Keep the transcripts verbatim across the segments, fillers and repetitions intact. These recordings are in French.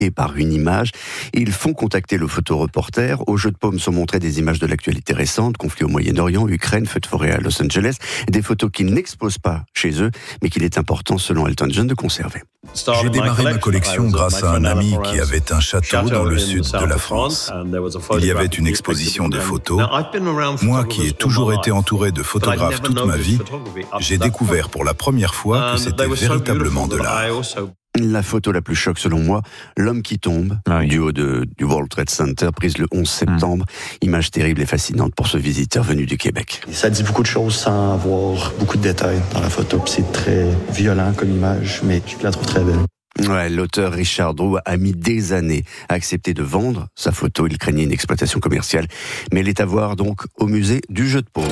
par une image. Ils font contacter le photoreporter. Au Jeu de Paume sont montrées des images de l'actualité récente, conflits au Moyen-Orient, Ukraine, feux de forêt à Los Angeles, des photos qu'ils n'exposent pas chez eux, mais qu'il est important, selon Elton John, de conserver. J'ai démarré ma collection grâce à un ami qui avait un château dans le sud de la France. Il y avait une exposition de photos. Moi, qui ai toujours été entouré de photographes toute ma vie, j'ai découvert pour la première fois que c'était véritablement de l'art. La photo la plus choc selon moi, l'homme qui tombe, ah oui. du haut de, du World Trade Center, prise le onze septembre. Mmh. Image terrible et fascinante pour ce visiteur venu du Québec. Ça dit beaucoup de choses sans avoir beaucoup de détails dans la photo. Puis c'est très violent comme image, mais je la trouve très belle. Ouais, l'auteur Richard Drew a mis des années à accepter de vendre sa photo. Il craignait une exploitation commerciale. Mais elle est à voir donc au musée du Jeu de Paume.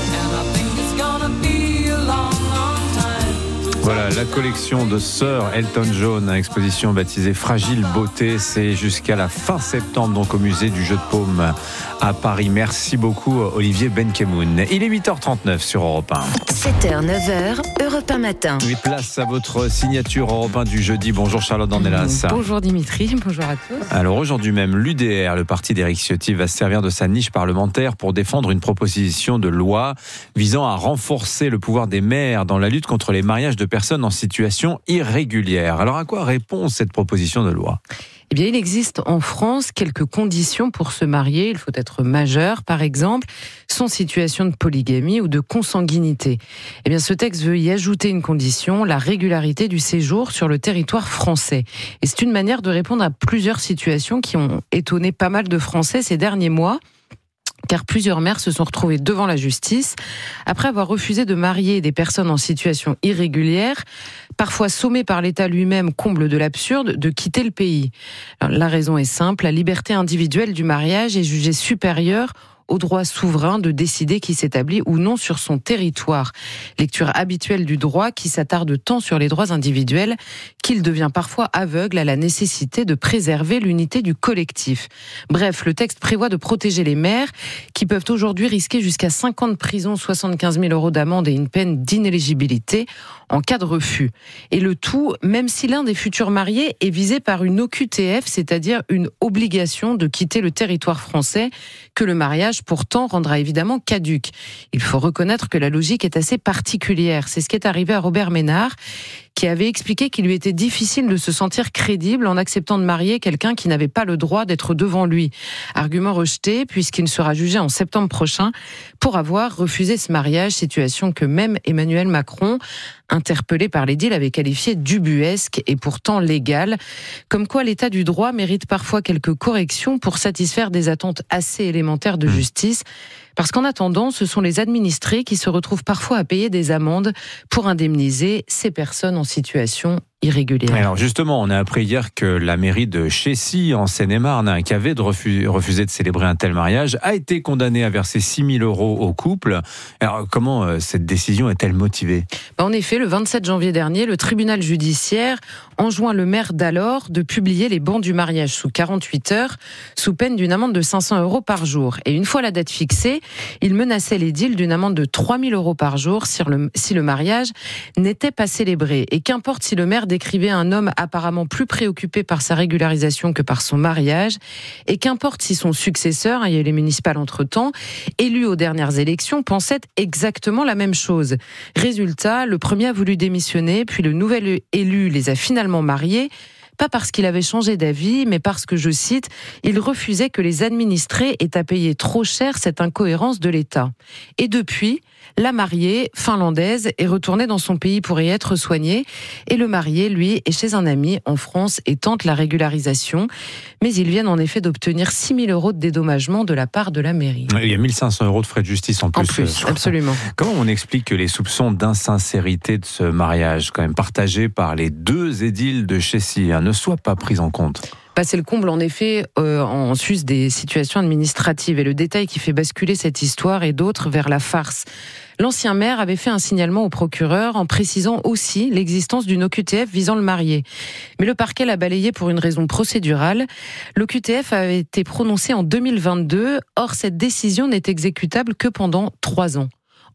Voilà, la collection de Sir Elton John, exposition baptisée Fragile Beauté, c'est jusqu'à la fin septembre, donc au musée du Jeu de Paume à Paris. Merci beaucoup Olivier Benkemoun. Il est huit heures trente-neuf sur Europe un. sept heures neuf heures, Europe un matin. Oui, place à votre signature Europe un du jeudi. Bonjour Charlotte Dornelas. Bonjour Dimitri, bonjour à tous. Alors aujourd'hui même, l'U D R, le parti d'Éric Ciotti, va se servir de sa niche parlementaire pour défendre une proposition de loi visant à renforcer le pouvoir des maires dans la lutte contre les mariages de personnes en situation irrégulière. Alors à quoi répond cette proposition de loi ? Eh bien, il existe en France quelques conditions pour se marier. Il faut être majeur, par exemple, sans situation de polygamie ou de consanguinité. Eh bien, ce texte veut y ajouter une condition, la régularité du séjour sur le territoire français. Et c'est une manière de répondre à plusieurs situations qui ont étonné pas mal de Français ces derniers mois. Car plusieurs maires se sont retrouvés devant la justice après avoir refusé de marier des personnes en situation irrégulière, parfois sommées par l'État lui-même, comble de l'absurde, de quitter le pays. Alors, la raison est simple, la liberté individuelle du mariage est jugée supérieure au droit souverain de décider qui s'établit ou non sur son territoire. Lecture habituelle du droit qui s'attarde tant sur les droits individuels qu'il devient parfois aveugle à la nécessité de préserver l'unité du collectif. Bref, le texte prévoit de protéger les maires qui peuvent aujourd'hui risquer jusqu'à cinq ans de prison, soixante-quinze mille euros d'amende et une peine d'inéligibilité en cas de refus. Et le tout, même si l'un des futurs mariés est visé par une O Q T F, c'est-à-dire une obligation de quitter le territoire français, que le mariage pourtant rendra évidemment caduque. Il faut reconnaître que la logique est assez particulière. C'est ce qui est arrivé à Robert Ménard, qui avait expliqué qu'il lui était difficile de se sentir crédible en acceptant de marier quelqu'un qui n'avait pas le droit d'être devant lui. Argument rejeté, puisqu'il sera jugé en septembre prochain pour avoir refusé ce mariage, situation que même Emmanuel Macron, interpellé par l'édile, avait qualifiée d'ubuesque et pourtant légale. Comme quoi l'état du droit mérite parfois quelques corrections pour satisfaire des attentes assez élémentaires de justice. Parce qu'en attendant, ce sont les administrés qui se retrouvent parfois à payer des amendes pour indemniser ces personnes en situation irrégulière. Alors justement, on a appris hier que la mairie de Chécy, en Seine-et-Marne, qui avait de refu- refusé de célébrer un tel mariage, a été condamnée à verser six mille euros au couple. Alors comment euh, cette décision est-elle motivée ? En effet, le vingt-sept janvier dernier, le tribunal judiciaire enjoint le maire d'alors de publier les bans du mariage sous quarante-huit heures, sous peine d'une amende de cinq cents euros par jour. Et une fois la date fixée, il menaçait l'édile d'une amende de trois mille euros par jour si le, si le mariage n'était pas célébré. Et qu'importe si le maire décrivait un homme apparemment plus préoccupé par sa régularisation que par son mariage, et qu'importe si son successeur, il y a eu les municipales entre-temps, élu aux dernières élections, pensait exactement la même chose. Résultat, le premier a voulu démissionner, puis le nouvel élu les a finalement mariés, pas parce qu'il avait changé d'avis, mais parce que, je cite, il refusait que les administrés aient à payer trop cher cette incohérence de l'État. Et depuis, la mariée, finlandaise, est retournée dans son pays pour y être soignée, et le marié, lui, est chez un ami en France et tente la régularisation. Mais ils viennent en effet d'obtenir six mille euros de dédommagement de la part de la mairie. Il y a mille cinq cents euros de frais de justice en plus. En plus, absolument. Comment on explique que les soupçons d'insincérité de ce mariage, quand même partagé par les deux édiles de Chécy, ne soient pas pris en compte ? Bah, c'est le comble, en effet, euh, en sus des situations administratives. Et le détail qui fait basculer cette histoire et d'autres vers la farce. L'ancien maire avait fait un signalement au procureur en précisant aussi l'existence d'une O Q T F visant le marié. Mais le parquet l'a balayé pour une raison procédurale. L'O Q T F avait été prononcée en deux mille vingt-deux. Or, cette décision n'est exécutable que pendant trois ans.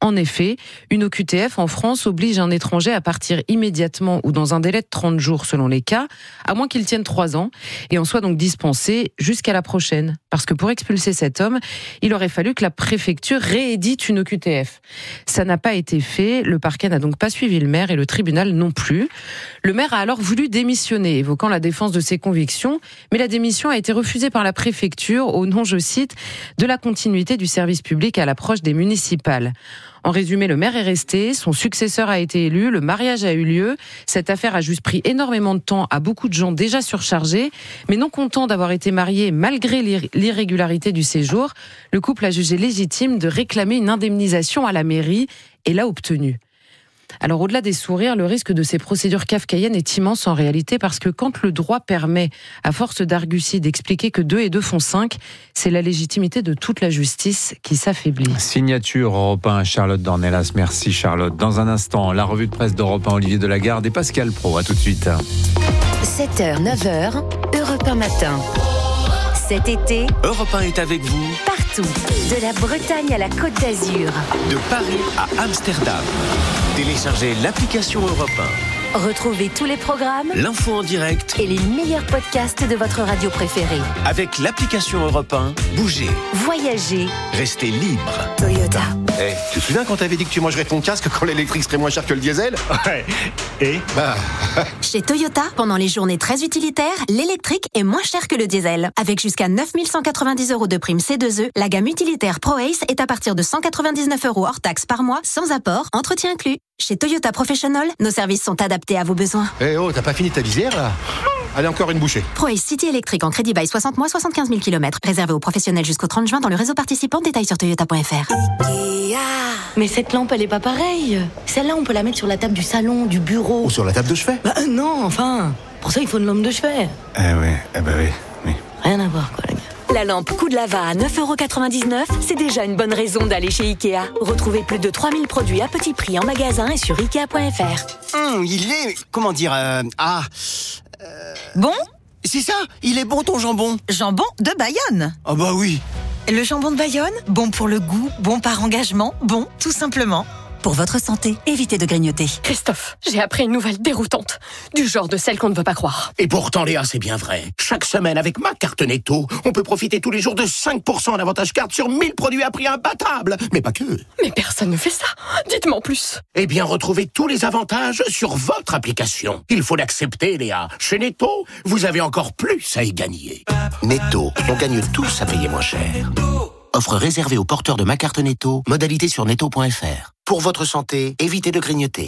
En effet, une O Q T F en France oblige un étranger à partir immédiatement ou dans un délai de trente jours selon les cas, à moins qu'il tienne trois ans et en soit donc dispensé jusqu'à la prochaine. Parce que pour expulser cet homme, il aurait fallu que la préfecture réédite une O Q T F. Ça n'a pas été fait, le parquet n'a donc pas suivi le maire et le tribunal non plus. Le maire a alors voulu démissionner, évoquant la défense de ses convictions, mais la démission a été refusée par la préfecture au nom, je cite, de la continuité du service public à l'approche des municipales. En résumé, le maire est resté, son successeur a été élu, le mariage a eu lieu. Cette affaire a juste pris énormément de temps à beaucoup de gens déjà surchargés, mais non contents d'avoir été mariés malgré l'irrégularité du séjour. Le couple a jugé légitime de réclamer une indemnisation à la mairie et l'a obtenue. Alors au-delà des sourires, le risque de ces procédures kafkaïennes est immense en réalité parce que quand le droit permet, à force d'argussie, d'expliquer que deux et deux font cinq, c'est la légitimité de toute la justice qui s'affaiblit. Signature Europe un, Charlotte Dornelas. Merci Charlotte. Dans un instant, la revue de presse d'Europe un, Olivier Delagarde et Pascal Praud. À tout de suite. sept heures, neuf heures, Europe un matin. Cet été, Europe un est avec vous partout, de la Bretagne à la Côte d'Azur. de Paris à Amsterdam. Téléchargez l'application Europe un. Retrouvez tous les programmes L'info en direct et les meilleurs podcasts de votre radio préférée. avec l'application Europe un. Bougez, Voyagez, restez libre. Toyota. Eh, tu te souviens quand t'avais dit que tu mangerais ton casque quand l'électrique serait moins cher que le diesel? Ouais. Et Bah, Chez Toyota, pendant les journées très utilitaires, l'électrique est moins cher que le diesel. Avec jusqu'à neuf mille cent quatre-vingt-dix euros de prime C deux E, la gamme utilitaire ProAce est à partir de cent quatre-vingt-dix-neuf euros hors taxe par mois, sans apport, entretien inclus. Chez Toyota Professional, nos services sont adaptés à vos besoins. eh oh, t'as pas fini ta visière là? Allez, encore une bouchée. ProAce City électrique en crédit bail soixante mois, soixante-quinze mille kilomètres. Réservé aux professionnels jusqu'au trente juin dans le réseau participant. Détails sur toyota point f r. Mais cette lampe, elle est pas pareille. Celle-là, on peut la mettre sur la table du salon, du bureau. Ou sur la table de chevet? Bah euh, non, enfin. Pour ça, il faut une lampe de chevet. Eh ouais, eh bah oui, oui. Rien à voir, quoi, les gars. La lampe coup de lava à neuf euros quatre-vingt-dix-neuf, c'est déjà une bonne raison d'aller chez Ikea. Retrouvez plus de trois mille produits à petit prix en magasin et sur ikea point f r. Hum, il est... Comment dire euh, Ah... Euh, Bon, c'est ça, il est bon ton jambon. jambon de Bayonne. Ah bah oui. Le jambon de Bayonne, bon pour le goût, bon par engagement, bon tout simplement. Pour votre santé, évitez de grignoter. Christophe, j'ai appris une nouvelle déroutante. Du genre de celle qu'on ne veut pas croire. Et pourtant Léa, c'est bien vrai. Chaque semaine avec ma carte Netto, on peut profiter tous les jours de cinq pour cent d'avantage carte sur mille produits à prix imbattable. Mais pas que. Mais personne ne fait ça. Dites-moi en plus. Eh bien, retrouvez tous les avantages sur votre application. Il faut l'accepter, Léa. Chez Netto, vous avez encore plus à y gagner. Netto, on gagne tous à payer moins cher. Offre réservée aux porteurs de ma carte Netto. Modalité sur netto point f r. Pour votre santé, évitez de grignoter.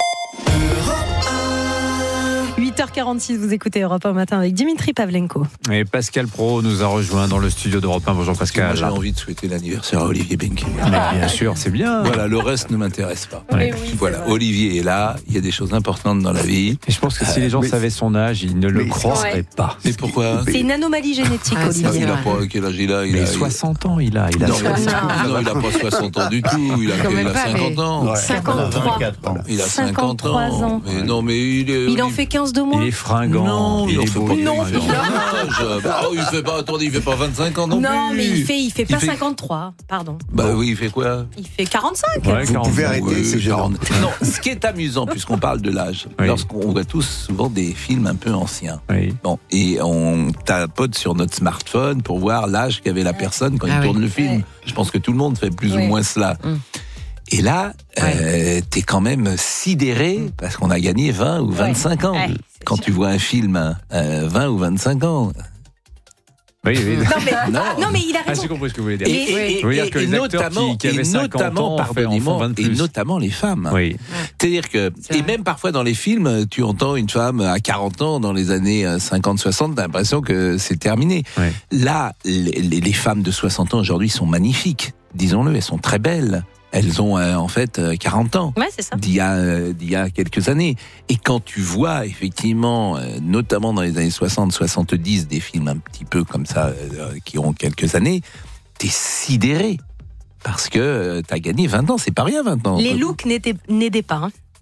huit heures quarante-six, vous écoutez Europe un matin avec Dimitri Pavlenko. Et Pascal Praud nous a rejoint dans le studio d'Europe un. Bonjour Pascal. J'ai envie de souhaiter l'anniversaire à Olivier Benke. Mais bien sûr, c'est bien. Voilà, le reste ne m'intéresse pas. Ouais. Oui, voilà, Olivier est là, il y a des choses importantes dans la vie. Et je pense que si les gens mais... savaient son âge, ils ne le mais... croiraient ouais. pas. Mais pourquoi? C'est une anomalie génétique, Ah, Olivier. Il a pas, quel âge il a? Il Mais a soixante ans, il a. Il a non, soixante. non, non, il a pas soixante ans du tout. Il a, Quand il même a pas, cinquante mais... ans. Ouais. cinquante-trois. Il a cinquante ans. cinquante-trois ans. Mais non, mais il est. Il en fait quinze de moins. Il est fringant. Non, il il en est fait beau. pas. Non, il âge. Bah, oh, il fait pas. Attendez, il fait pas vingt-cinq ans non, Non, plus. mais il fait, il fait Il pas fait- cinquante-trois, pardon. Bah oui, il fait quoi? Il fait quarante-cinq. Ouais, Vous quarante pouvez ans. arrêter, Ouais, c'est gênant. quarante. Non, ce qui est amusant, puisqu'on parle de l'âge, Oui. lorsqu'on voit tous souvent des films un peu anciens. Oui. Bon, et on tapote sur notre smartphone pour voir l'âge qu'avait la personne quand Ah il oui. tourne le film. Ouais. Je pense que tout le monde fait plus Oui. ou moins cela. Mm. Et là, euh, t'es quand même sidéré parce qu'on a gagné vingt ou vingt-cinq ans. Ouais, Quand c'est tu vois un film, euh, vingt ou vingt-cinq ans. Oui, oui. Non mais, Non. non, mais il a Ah, raison. j'ai compris ce que vous voulez dire. Et, et- Je veux dire et- que et les acteurs notamment, qui, qui avaient et cinquante notamment, ans en fait- en font pardonnez-moi, vingt de et plus. notamment les femmes. Oui. C'est-à-dire que, C'est et vrai. même parfois dans les films, tu entends une femme à quarante ans dans les années cinquante soixante, t'as l'impression que c'est terminé. Ouais. Là, les, les- les femmes de soixante ans aujourd'hui sont magnifiques, disons-le, elles sont très belles. Elles ont euh, en fait euh, quarante ans. Ouais, c'est ça. D'il y, a, euh, d'il y a quelques années. Et quand tu vois effectivement, euh, notamment dans les années soixante soixante-dix, des films un petit peu comme ça, euh, qui ont quelques années, t'es sidéré. Parce que euh, t'as gagné vingt ans, c'est pas rien vingt ans. Les looks n'étaient- n'aidaient pas. Hein.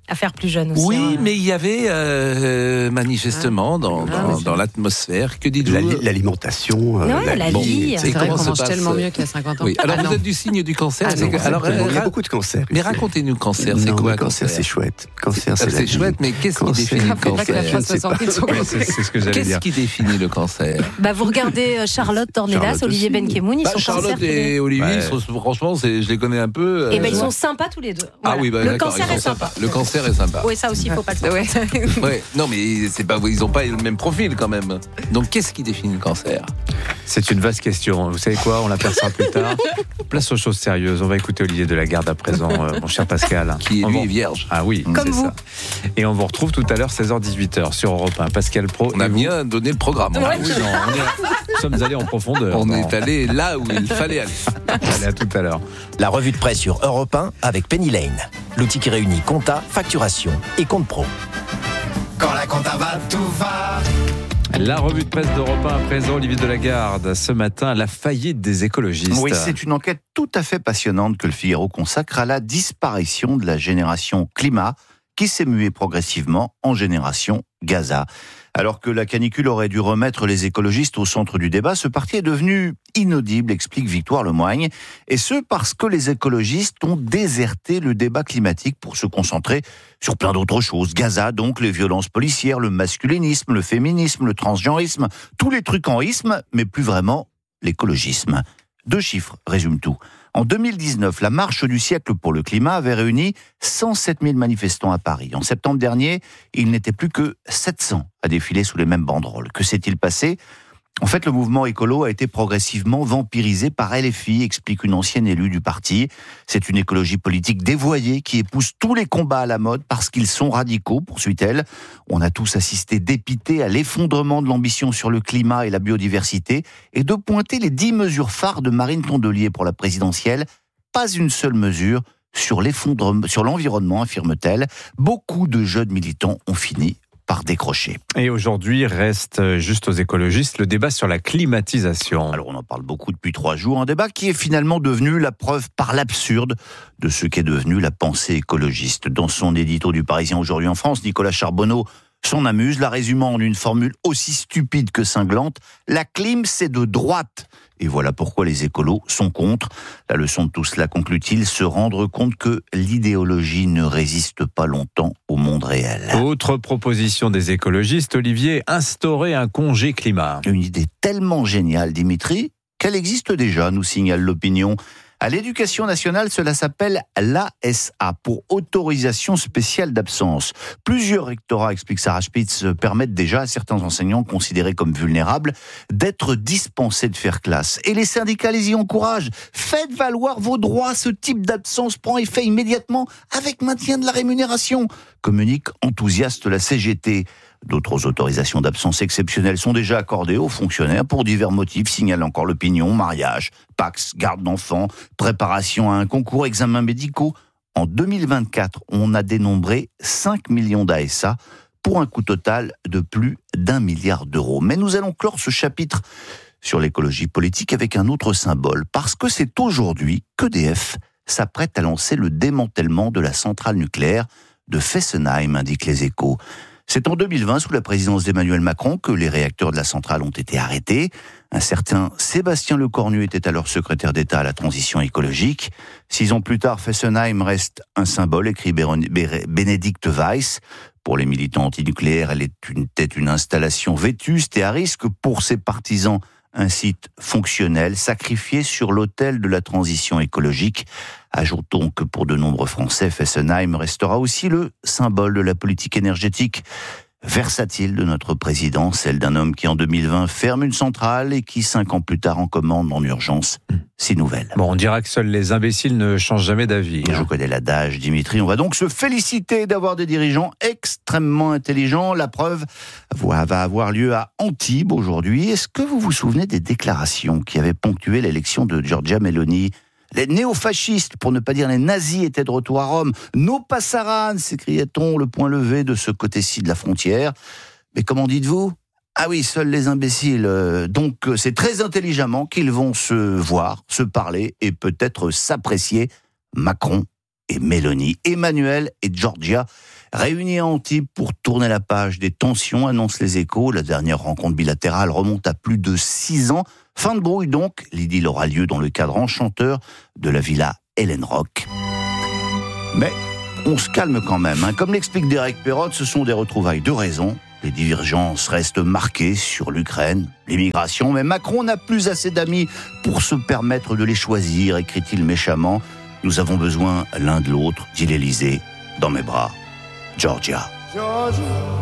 à faire plus jeune aussi. Oui, hein. mais il y avait euh, manifestement dans, Ah, dans, oui. dans l'atmosphère, que dites-vous ? L'alimentation. Ouais, la, la vie. et C'est vrai comment qu'on se mange passe tellement mieux qu'il y a cinquante ans. Oui. Alors Ah, vous non. êtes du signe du cancer. Ah, c'est non, que- alors, Il y a ra- beaucoup de cancers. mais ici. racontez-nous le cancer, c'est Non, quoi le cancer, c'est chouette. Cancer, c'est la C'est vie. chouette, mais qu'est-ce qui Cancer. définit le C'est vrai que la cancer phrase soit sortie de son Oui, c'est, c'est ce que j'allais Qu'est-ce dire. qui définit le cancer Bah, vous regardez euh, Charlotte Dornelas, Charlotte Olivier aussi. Benkemoun, ils Bah, sont Charlotte cancer. et Olivier, Ouais. ils sont- franchement, c'est, je les connais un peu. Et ben euh, ils sont ouais. sympas tous les deux. Ah Voilà. oui, bah, le d'accord, cancer ils est sont sympa. sympas. Le cancer est sympa. Oui, ça aussi, il faut pas le faire. Ouais. Ouais. Non, mais c'est pas, ils n'ont pas le même profil quand même. Donc, qu'est-ce qui définit le cancer ? C'est une vaste question. Vous savez quoi ? On la percera plus tard. Place aux choses sérieuses. On va écouter Olivier Delagarde à présent, euh, mon cher Pascal. Qui est On lui va- est vierge. Ah oui, Comme c'est vous. ça. Et on vous retrouve tout à l'heure seize heures dix-huit heures sur Europe un. Pascal Pro. On a et vous. bien donné le programme. Ah oui, non, on est- nous sommes allés en profondeur. On Non. est allé là où il fallait aller. Allez, à tout à l'heure. La revue de presse sur Europe un avec Penny Lane, l'outil qui réunit compta, facturation et compte pro. Quand la compta va, tout va. La revue de presse d'Europe un à présent, Olivier Delagarde. Ce matin, la faillite des écologistes. Oui, c'est une enquête tout à fait passionnante que le Figaro consacre à la disparition de la génération climat qui s'est muée progressivement en génération Gaza. Alors que la canicule aurait dû remettre les écologistes au centre du débat, ce parti est devenu inaudible, explique Victoire Lemoigne, et ce parce que les écologistes ont déserté le débat climatique pour se concentrer sur plein d'autres choses. Gaza, donc, les violences policières, le masculinisme, le féminisme, le transgenrisme, tous les trucs en isme, mais plus vraiment l'écologisme. Deux chiffres résument tout. En deux mille dix-neuf, la marche du siècle pour le climat avait réuni cent sept mille manifestants à Paris. En septembre dernier, il n'était plus que sept cents à défiler sous les mêmes banderoles. Que s'est-il passé ? En fait, le mouvement écolo a été progressivement vampirisé par L F I, explique une ancienne élue du parti. C'est une écologie politique dévoyée qui épouse tous les combats à la mode parce qu'ils sont radicaux, poursuit-elle. On a tous assisté dépités à l'effondrement de l'ambition sur le climat et la biodiversité et de pointer les dix mesures phares de Marine Tondelier pour la présidentielle. Pas une seule mesure sur l'effondrement, sur l'environnement, affirme-t-elle. Beaucoup de jeunes militants ont fini par décrocher. Et aujourd'hui, reste juste aux écologistes le débat sur la climatisation. Alors on en parle beaucoup depuis trois jours, un débat qui est finalement devenu la preuve par l'absurde de ce qu'est devenu la pensée écologiste. Dans son édito du Parisien aujourd'hui en France, Nicolas Charbonneau s'en amuse, la résumant en une formule aussi stupide que cinglante. La clim, c'est de droite. Et voilà pourquoi les écolos sont contre. La leçon de tout cela, conclut-il, se rendre compte que l'idéologie ne résiste pas longtemps au monde réel. Autre proposition des écologistes, Olivier, instaurer un congé climat. Une idée tellement géniale, Dimitri, qu'elle existe déjà, nous signale l'opinion. À l'éducation nationale, cela s'appelle l'A S A, pour autorisation spéciale d'absence. Plusieurs rectorats, explique Sarah Spitz, permettent déjà à certains enseignants considérés comme vulnérables d'être dispensés de faire classe. Et les syndicats les y encouragent. Faites valoir vos droits, ce type d'absence prend effet immédiatement avec maintien de la rémunération, communique enthousiaste la C G T. D'autres autorisations d'absence exceptionnelles sont déjà accordées aux fonctionnaires pour divers motifs, signale encore l'opinion, mariage, Pacs, garde d'enfants, préparation à un concours, examens médicaux. En deux mille vingt-quatre, on a dénombré cinq millions d'A S A pour un coût total de plus d'un milliard d'euros. Mais nous allons clore ce chapitre sur l'écologie politique avec un autre symbole, parce que c'est aujourd'hui qu'E D F s'apprête à lancer le démantèlement de la centrale nucléaire de Fessenheim, indiquent les Échos. C'est en deux mille vingt, sous la présidence d'Emmanuel Macron, que les réacteurs de la centrale ont été arrêtés. Un certain Sébastien Lecornu était alors secrétaire d'État à la transition écologique. Six ans plus tard, Fessenheim reste un symbole, écrit Bénédicte Weiss. Pour les militants antinucléaires, elle est une, était une installation vétuste et à risque pour ses partisans. Un site fonctionnel, sacrifié sur l'autel de la transition écologique. Ajoutons que pour de nombreux Français, Fessenheim restera aussi le symbole de la politique énergétique versatile de notre président, celle d'un homme qui en deux mille vingt ferme une centrale et qui cinq ans plus tard en commande en urgence six nouvelles. Bon, on dira que seuls les imbéciles ne changent jamais d'avis. Je connais l'adage, Dimitri. On va donc se féliciter d'avoir des dirigeants extrêmement intelligents. La preuve va avoir lieu à Antibes aujourd'hui. Est-ce que vous vous souvenez des déclarations qui avaient ponctué l'élection de Giorgia Meloni ? Les néofascistes, pour ne pas dire les nazis, étaient de retour à Rome. Nos passaran, s'écriait-on, le point levé de ce côté-ci de la frontière. Mais comment dites-vous ? Ah oui, seuls les imbéciles. Donc c'est très intelligemment qu'ils vont se voir, se parler et peut-être s'apprécier. Macron et Meloni, Emmanuel et Giorgia. Réunis à Antibes pour tourner la page des tensions, annoncent les Échos. La dernière rencontre bilatérale remonte à plus de six ans. Fin de brouille donc. L'idylle aura lieu dans le cadre enchanteur de la villa Hélène Rock. Mais on se calme quand même. Hein. Comme l'explique Derek Perrotte, ce sont des retrouvailles de raison. Les divergences restent marquées sur l'Ukraine, l'immigration, mais Macron n'a plus assez d'amis pour se permettre de les choisir, écrit-il méchamment. Nous avons besoin l'un de l'autre, dit l'Élysée. Dans mes bras, Georgia. Georgia.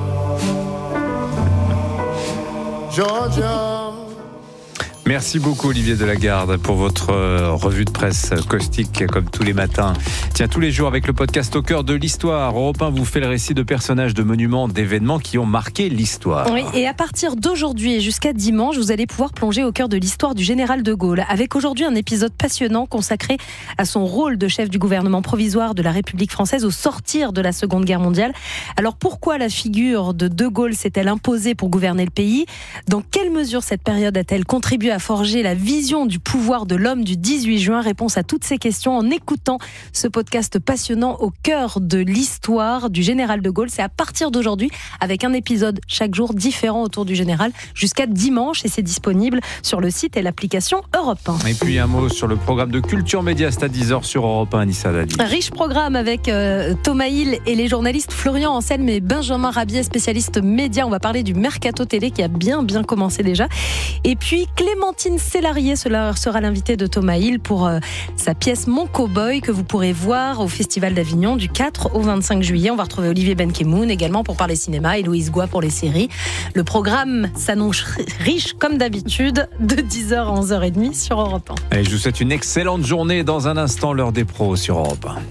Georgia. Merci beaucoup Olivier Delagarde pour votre revue de presse caustique comme tous les matins. Tiens, tous les jours avec le podcast Au cœur de l'histoire, Europe un vous fait le récit de personnages, de monuments, d'événements qui ont marqué l'histoire. Oui, et à partir d'aujourd'hui et jusqu'à dimanche, vous allez pouvoir plonger au cœur de l'histoire du général de Gaulle, avec aujourd'hui un épisode passionnant consacré à son rôle de chef du gouvernement provisoire de la République française au sortir de la Seconde Guerre mondiale. Alors pourquoi la figure de De Gaulle s'est-elle imposée pour gouverner le pays ? Dans quelle mesure cette période a-t-elle contribué à forger la vision du pouvoir de l'homme du dix-huit juin? Réponse à toutes ces questions en écoutant ce podcast passionnant au cœur de l'histoire du général de Gaulle. C'est à partir d'aujourd'hui avec un épisode chaque jour différent autour du général jusqu'à dimanche, et c'est disponible sur le site et l'application Europe un. Et puis un mot sur le programme de Culture Média, c'est à dix heures sur Europe un, Anissa Dali. Un riche programme avec euh, Thomas Hill et les journalistes Florian Anselme et Benjamin Rabier, spécialiste média. On va parler du Mercato Télé qui a bien bien commencé déjà. Et puis Clémentine Célarié sera l'invité de Thomas Hill pour euh, sa pièce Mon Cowboy que vous pourrez voir au Festival d'Avignon du quatre au vingt-cinq juillet. On va retrouver Olivier Benkemoun également pour parler cinéma et Louise Goua pour les séries. Le programme s'annonce riche comme d'habitude de dix heures à onze heures trente sur Europe un. Et je vous souhaite une excellente journée. Dans un instant, l'heure des pros sur Europe un.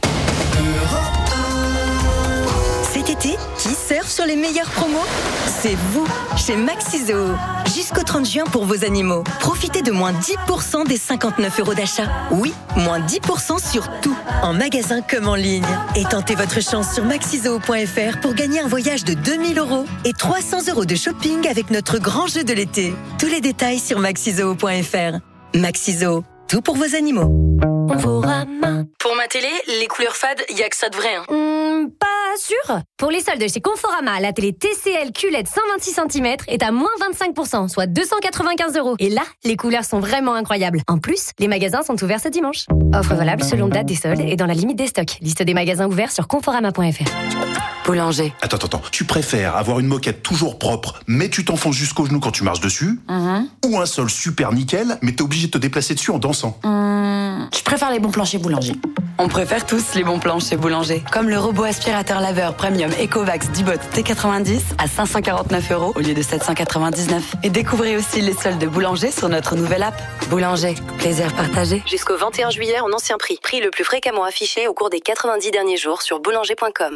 Cet été, qui surfe sur les meilleures promos ? C'est vous, chez Maxizoo. Jusqu'au trente juin pour vos animaux. Profitez de moins dix pour cent des cinquante-neuf euros d'achat. Oui, moins dix pour cent sur tout, en magasin comme en ligne. Et tentez votre chance sur maxizoo point f r pour gagner un voyage de deux mille euros et trois cents euros de shopping avec notre grand jeu de l'été. Tous les détails sur maxizoo point f r. Maxizoo, tout pour vos animaux. Conforama. Pour ma télé, les couleurs fades, il y a que ça de vrai. Hein. Mmh, pas sûr. Pour les soldes chez Conforama, la télé T C L Q L E D cent vingt-six centimètres est à moins vingt-cinq pour cent, soit deux cent quatre-vingt-quinze euros. Et là, les couleurs sont vraiment incroyables. En plus, les magasins sont ouverts ce dimanche. Offre valable selon date des soldes et dans la limite des stocks. Liste des magasins ouverts sur conforama point f r. Boulanger. Attends, attends, attends. Tu préfères avoir une moquette toujours propre, mais tu t'enfonces jusqu'au genou quand tu marches dessus, mmh. ou un sol super nickel, mais t'es obligé de te déplacer dessus en dansant? mmh. Je préfère les bons plans chez Boulanger. On préfère tous les bons plans chez Boulanger. Comme le robot aspirateur laveur premium Ecovacs Dibot T quatre-vingt-dix à cinq cent quarante-neuf euros au lieu de sept cent quatre-vingt-dix-neuf. Et découvrez aussi les soldes de Boulanger sur notre nouvelle app. Boulanger, plaisir partagé. Jusqu'au vingt et un juillet en ancien prix. Prix le plus fréquemment affiché au cours des quatre-vingt-dix derniers jours sur boulanger point com.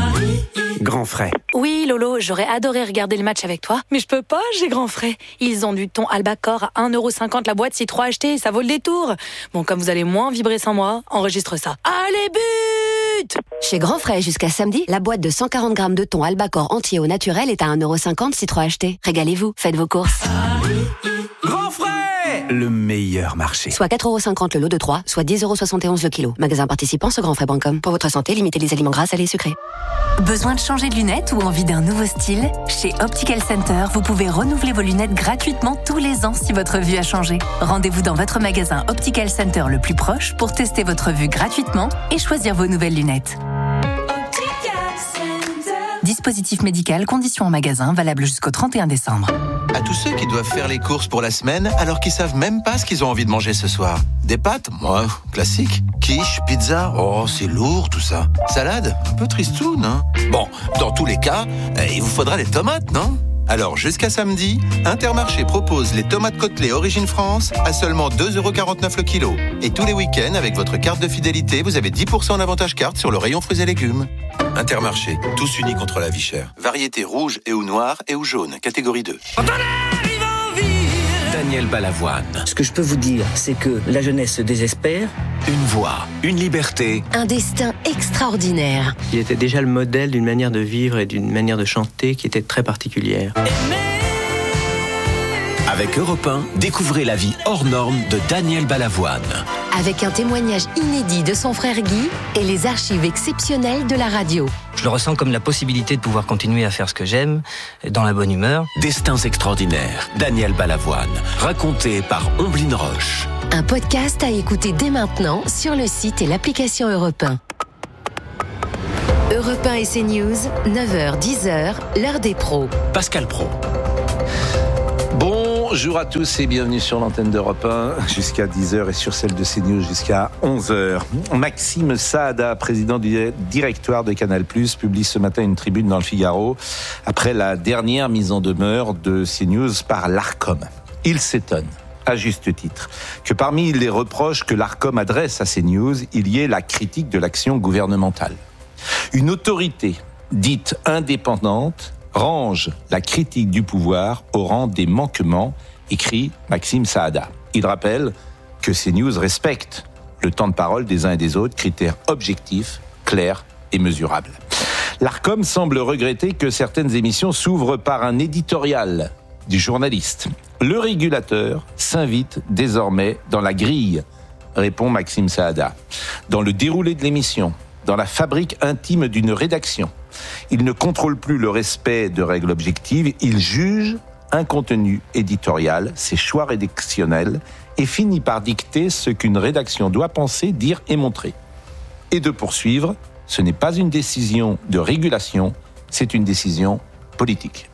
Grand frais. Oui, Lolo, j'aurais adoré regarder le match avec toi, mais je peux pas, j'ai grand frais. Ils ont du thon Albacor à un euro cinquante la boîte, si trois achetés, ça vaut le détour. Bon, comme vous allez moins vibrer sans moi, enregistre ça. Allez, but! Chez Grand Frais, jusqu'à samedi, la boîte de cent quarante grammes de thon Albacor entier au naturel est à un euro cinquante si trois achetés. Régalez-vous, faites vos courses. Grand frais! Le meilleur marché. Soit quatre euros cinquante le lot de trois, soit dix euros soixante et onze le kilo. Magasin participant sur grand frais point com. Pour votre santé, limitez les aliments gras, salés et sucrés. Besoin de changer de lunettes ou envie d'un nouveau style ? Chez Optical Center, vous pouvez renouveler vos lunettes gratuitement tous les ans si votre vue a changé. Rendez-vous dans votre magasin Optical Center le plus proche pour tester votre vue gratuitement et choisir vos nouvelles lunettes. Dispositif médical, conditions en magasin, valable jusqu'au trente et un décembre. À tous ceux qui doivent faire les courses pour la semaine alors qu'ils savent même pas ce qu'ils ont envie de manger ce soir. Des pâtes, moi, classique. Quiche, pizza, oh c'est lourd tout ça. Salade, un peu tristoun, hein. Bon, dans tous les cas, il vous faudra des tomates, non ? Alors, jusqu'à samedi, Intermarché propose les tomates Côtelets Origine France à seulement deux euros quarante-neuf le kilo. Et tous les week-ends, avec votre carte de fidélité, vous avez dix pour cent d'avantage carte sur le rayon fruits et légumes. Intermarché, tous unis contre la vie chère. Variété rouge et ou noire et ou jaune, catégorie deux. Daniel Balavoine. Ce que je peux vous dire, c'est que la jeunesse se désespère. Une voix, une liberté. Un destin extraordinaire. Il était déjà le modèle d'une manière de vivre et d'une manière de chanter qui était très particulière. Avec Europe un, découvrez la vie hors norme de Daniel Balavoine. avec un témoignage inédit de son frère Guy et les archives exceptionnelles de la radio. Je le ressens comme la possibilité de pouvoir continuer à faire ce que j'aime, dans la bonne humeur. Destins extraordinaires, Daniel Balavoine, raconté par Omblin Roche. Un podcast à écouter dès maintenant sur le site et l'application Europe un. Europe un et CNews, neuf heures dix heures, l'heure des pros. Pascal Praud. Bonjour à tous et bienvenue sur l'antenne d'Europe un jusqu'à dix heures et sur celle de CNews jusqu'à onze heures. Maxime Saada, président du directoire de Canal+, publie ce matin une tribune dans le Figaro après la dernière mise en demeure de CNews par l'Arcom. Il s'étonne, à juste titre, que parmi les reproches que l'Arcom adresse à CNews, il y ait la critique de l'action gouvernementale. Une autorité dite indépendante range la critique du pouvoir au rang des manquements, écrit Maxime Saada. Il rappelle que CNews respecte le temps de parole des uns et des autres, critères objectifs, clairs et mesurables. L'Arcom semble regretter que certaines émissions s'ouvrent par un éditorial du journaliste. Le régulateur s'invite désormais dans la grille, répond Maxime Saada, dans le déroulé de l'émission, dans la fabrique intime d'une rédaction. Il ne contrôle plus le respect de règles objectives, il juge un contenu éditorial, ses choix rédactionnels, et finit par dicter ce qu'une rédaction doit penser, dire et montrer. Et de poursuivre, ce n'est pas une décision de régulation, c'est une décision politique.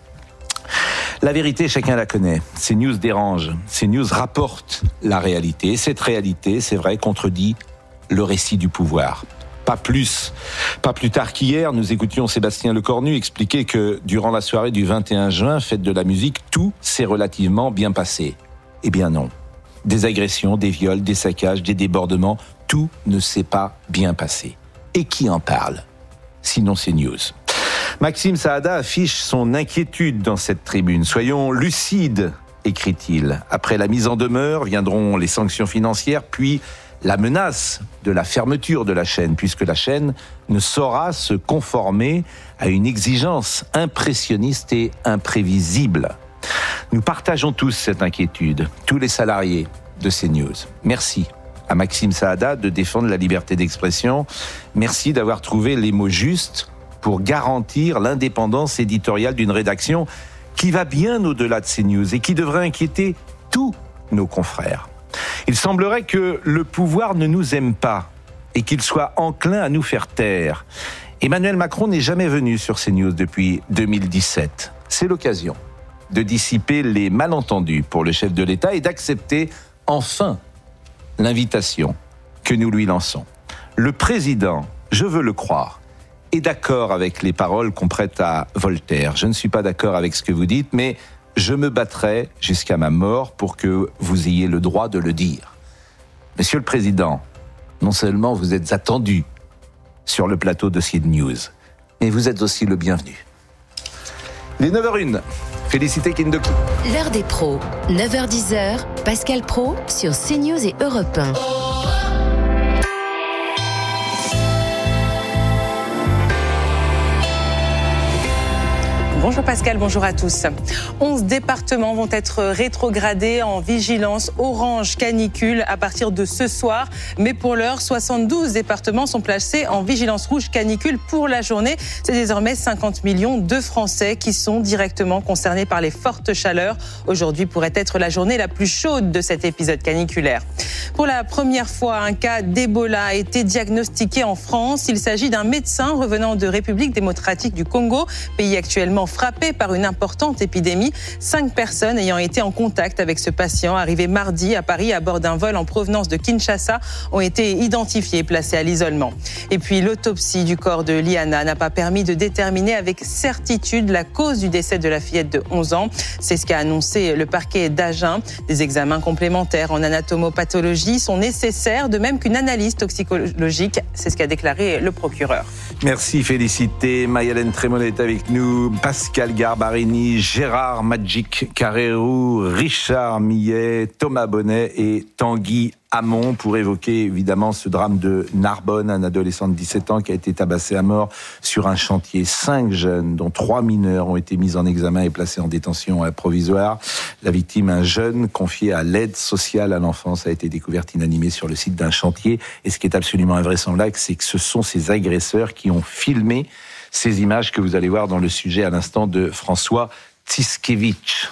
La vérité, chacun la connaît. CNews dérange, CNews rapporte la réalité, et cette réalité, c'est vrai, contredit le récit du pouvoir. Pas plus. Pas plus tard qu'hier, nous écoutions Sébastien Lecornu expliquer que durant la soirée du vingt et un juin, fête de la musique, tout s'est relativement bien passé. Eh bien non. Des agressions, des viols, des saccages, des débordements, tout ne s'est pas bien passé. Et qui en parle ? Sinon c'est News. Maxime Saada affiche son inquiétude dans cette tribune. Soyons lucides, écrit-il. Après la mise en demeure viendront les sanctions financières, puis la menace de la fermeture de la chaîne, puisque la chaîne ne saura se conformer à une exigence impressionniste et imprévisible. Nous partageons tous cette inquiétude, tous les salariés de CNews. Merci à Maxime Saada de défendre la liberté d'expression. Merci d'avoir trouvé les mots justes pour garantir l'indépendance éditoriale d'une rédaction qui va bien au-delà de CNews et qui devrait inquiéter tous nos confrères. Il semblerait que le pouvoir ne nous aime pas et qu'il soit enclin à nous faire taire. Emmanuel Macron n'est jamais venu sur CNews depuis deux mille dix-sept. C'est l'occasion de dissiper les malentendus pour le chef de l'État et d'accepter enfin l'invitation que nous lui lançons. Le président, je veux le croire, est d'accord avec les paroles qu'on prête à Voltaire. Je ne suis pas d'accord avec ce que vous dites, mais je me battrai jusqu'à ma mort pour que vous ayez le droit de le dire. Monsieur le Président, non seulement vous êtes attendu sur le plateau de CNews, mais vous êtes aussi le bienvenu. Il est neuf heures une. Félicité Kindoki. L'heure des pros, neuf heures dix heures, Pascal Praud sur CNews et Europe un. Bonjour Pascal, bonjour à tous. onze départements vont être rétrogradés en vigilance orange canicule à partir de ce soir. Mais pour l'heure, soixante-douze départements sont placés en vigilance rouge canicule pour la journée. C'est désormais cinquante millions de Français qui sont directement concernés par les fortes chaleurs. Aujourd'hui pourrait être la journée la plus chaude de cet épisode caniculaire. Pour la première fois, un cas d'Ebola a été diagnostiqué en France. Il s'agit d'un médecin revenant de République démocratique du Congo, pays actuellement frappé par une importante épidémie. Cinq personnes ayant été en contact avec ce patient, arrivé mardi à Paris à bord d'un vol en provenance de Kinshasa, ont été identifiés et placés à l'isolement. Et puis l'autopsie du corps de Liana n'a pas permis de déterminer avec certitude la cause du décès de la fillette de onze ans. C'est ce qu'a annoncé le parquet d'Agen. Des examens complémentaires en anatomopathologie sont nécessaires, de même qu'une analyse toxicologique. C'est ce qu'a déclaré le procureur. Merci, Félicité. Maï-Hélène Trémollet est avec nous. Pascal Pascal Garbarini, Gérard Magic Carrérou, Richard Millet, Thomas Bonnet et Tanguy Hamon pour évoquer évidemment ce drame de Narbonne, un adolescent de dix-sept ans qui a été tabassé à mort sur un chantier. Cinq jeunes, dont trois mineurs, ont été mis en examen et placés en détention provisoire. La victime, un jeune confié à l'aide sociale à l'enfance, a été découverte inanimée sur le site d'un chantier. Et ce qui est absolument invraisemblable, c'est que ce sont ces agresseurs qui ont filmé ces images que vous allez voir dans le sujet à l'instant de François Tiskevich.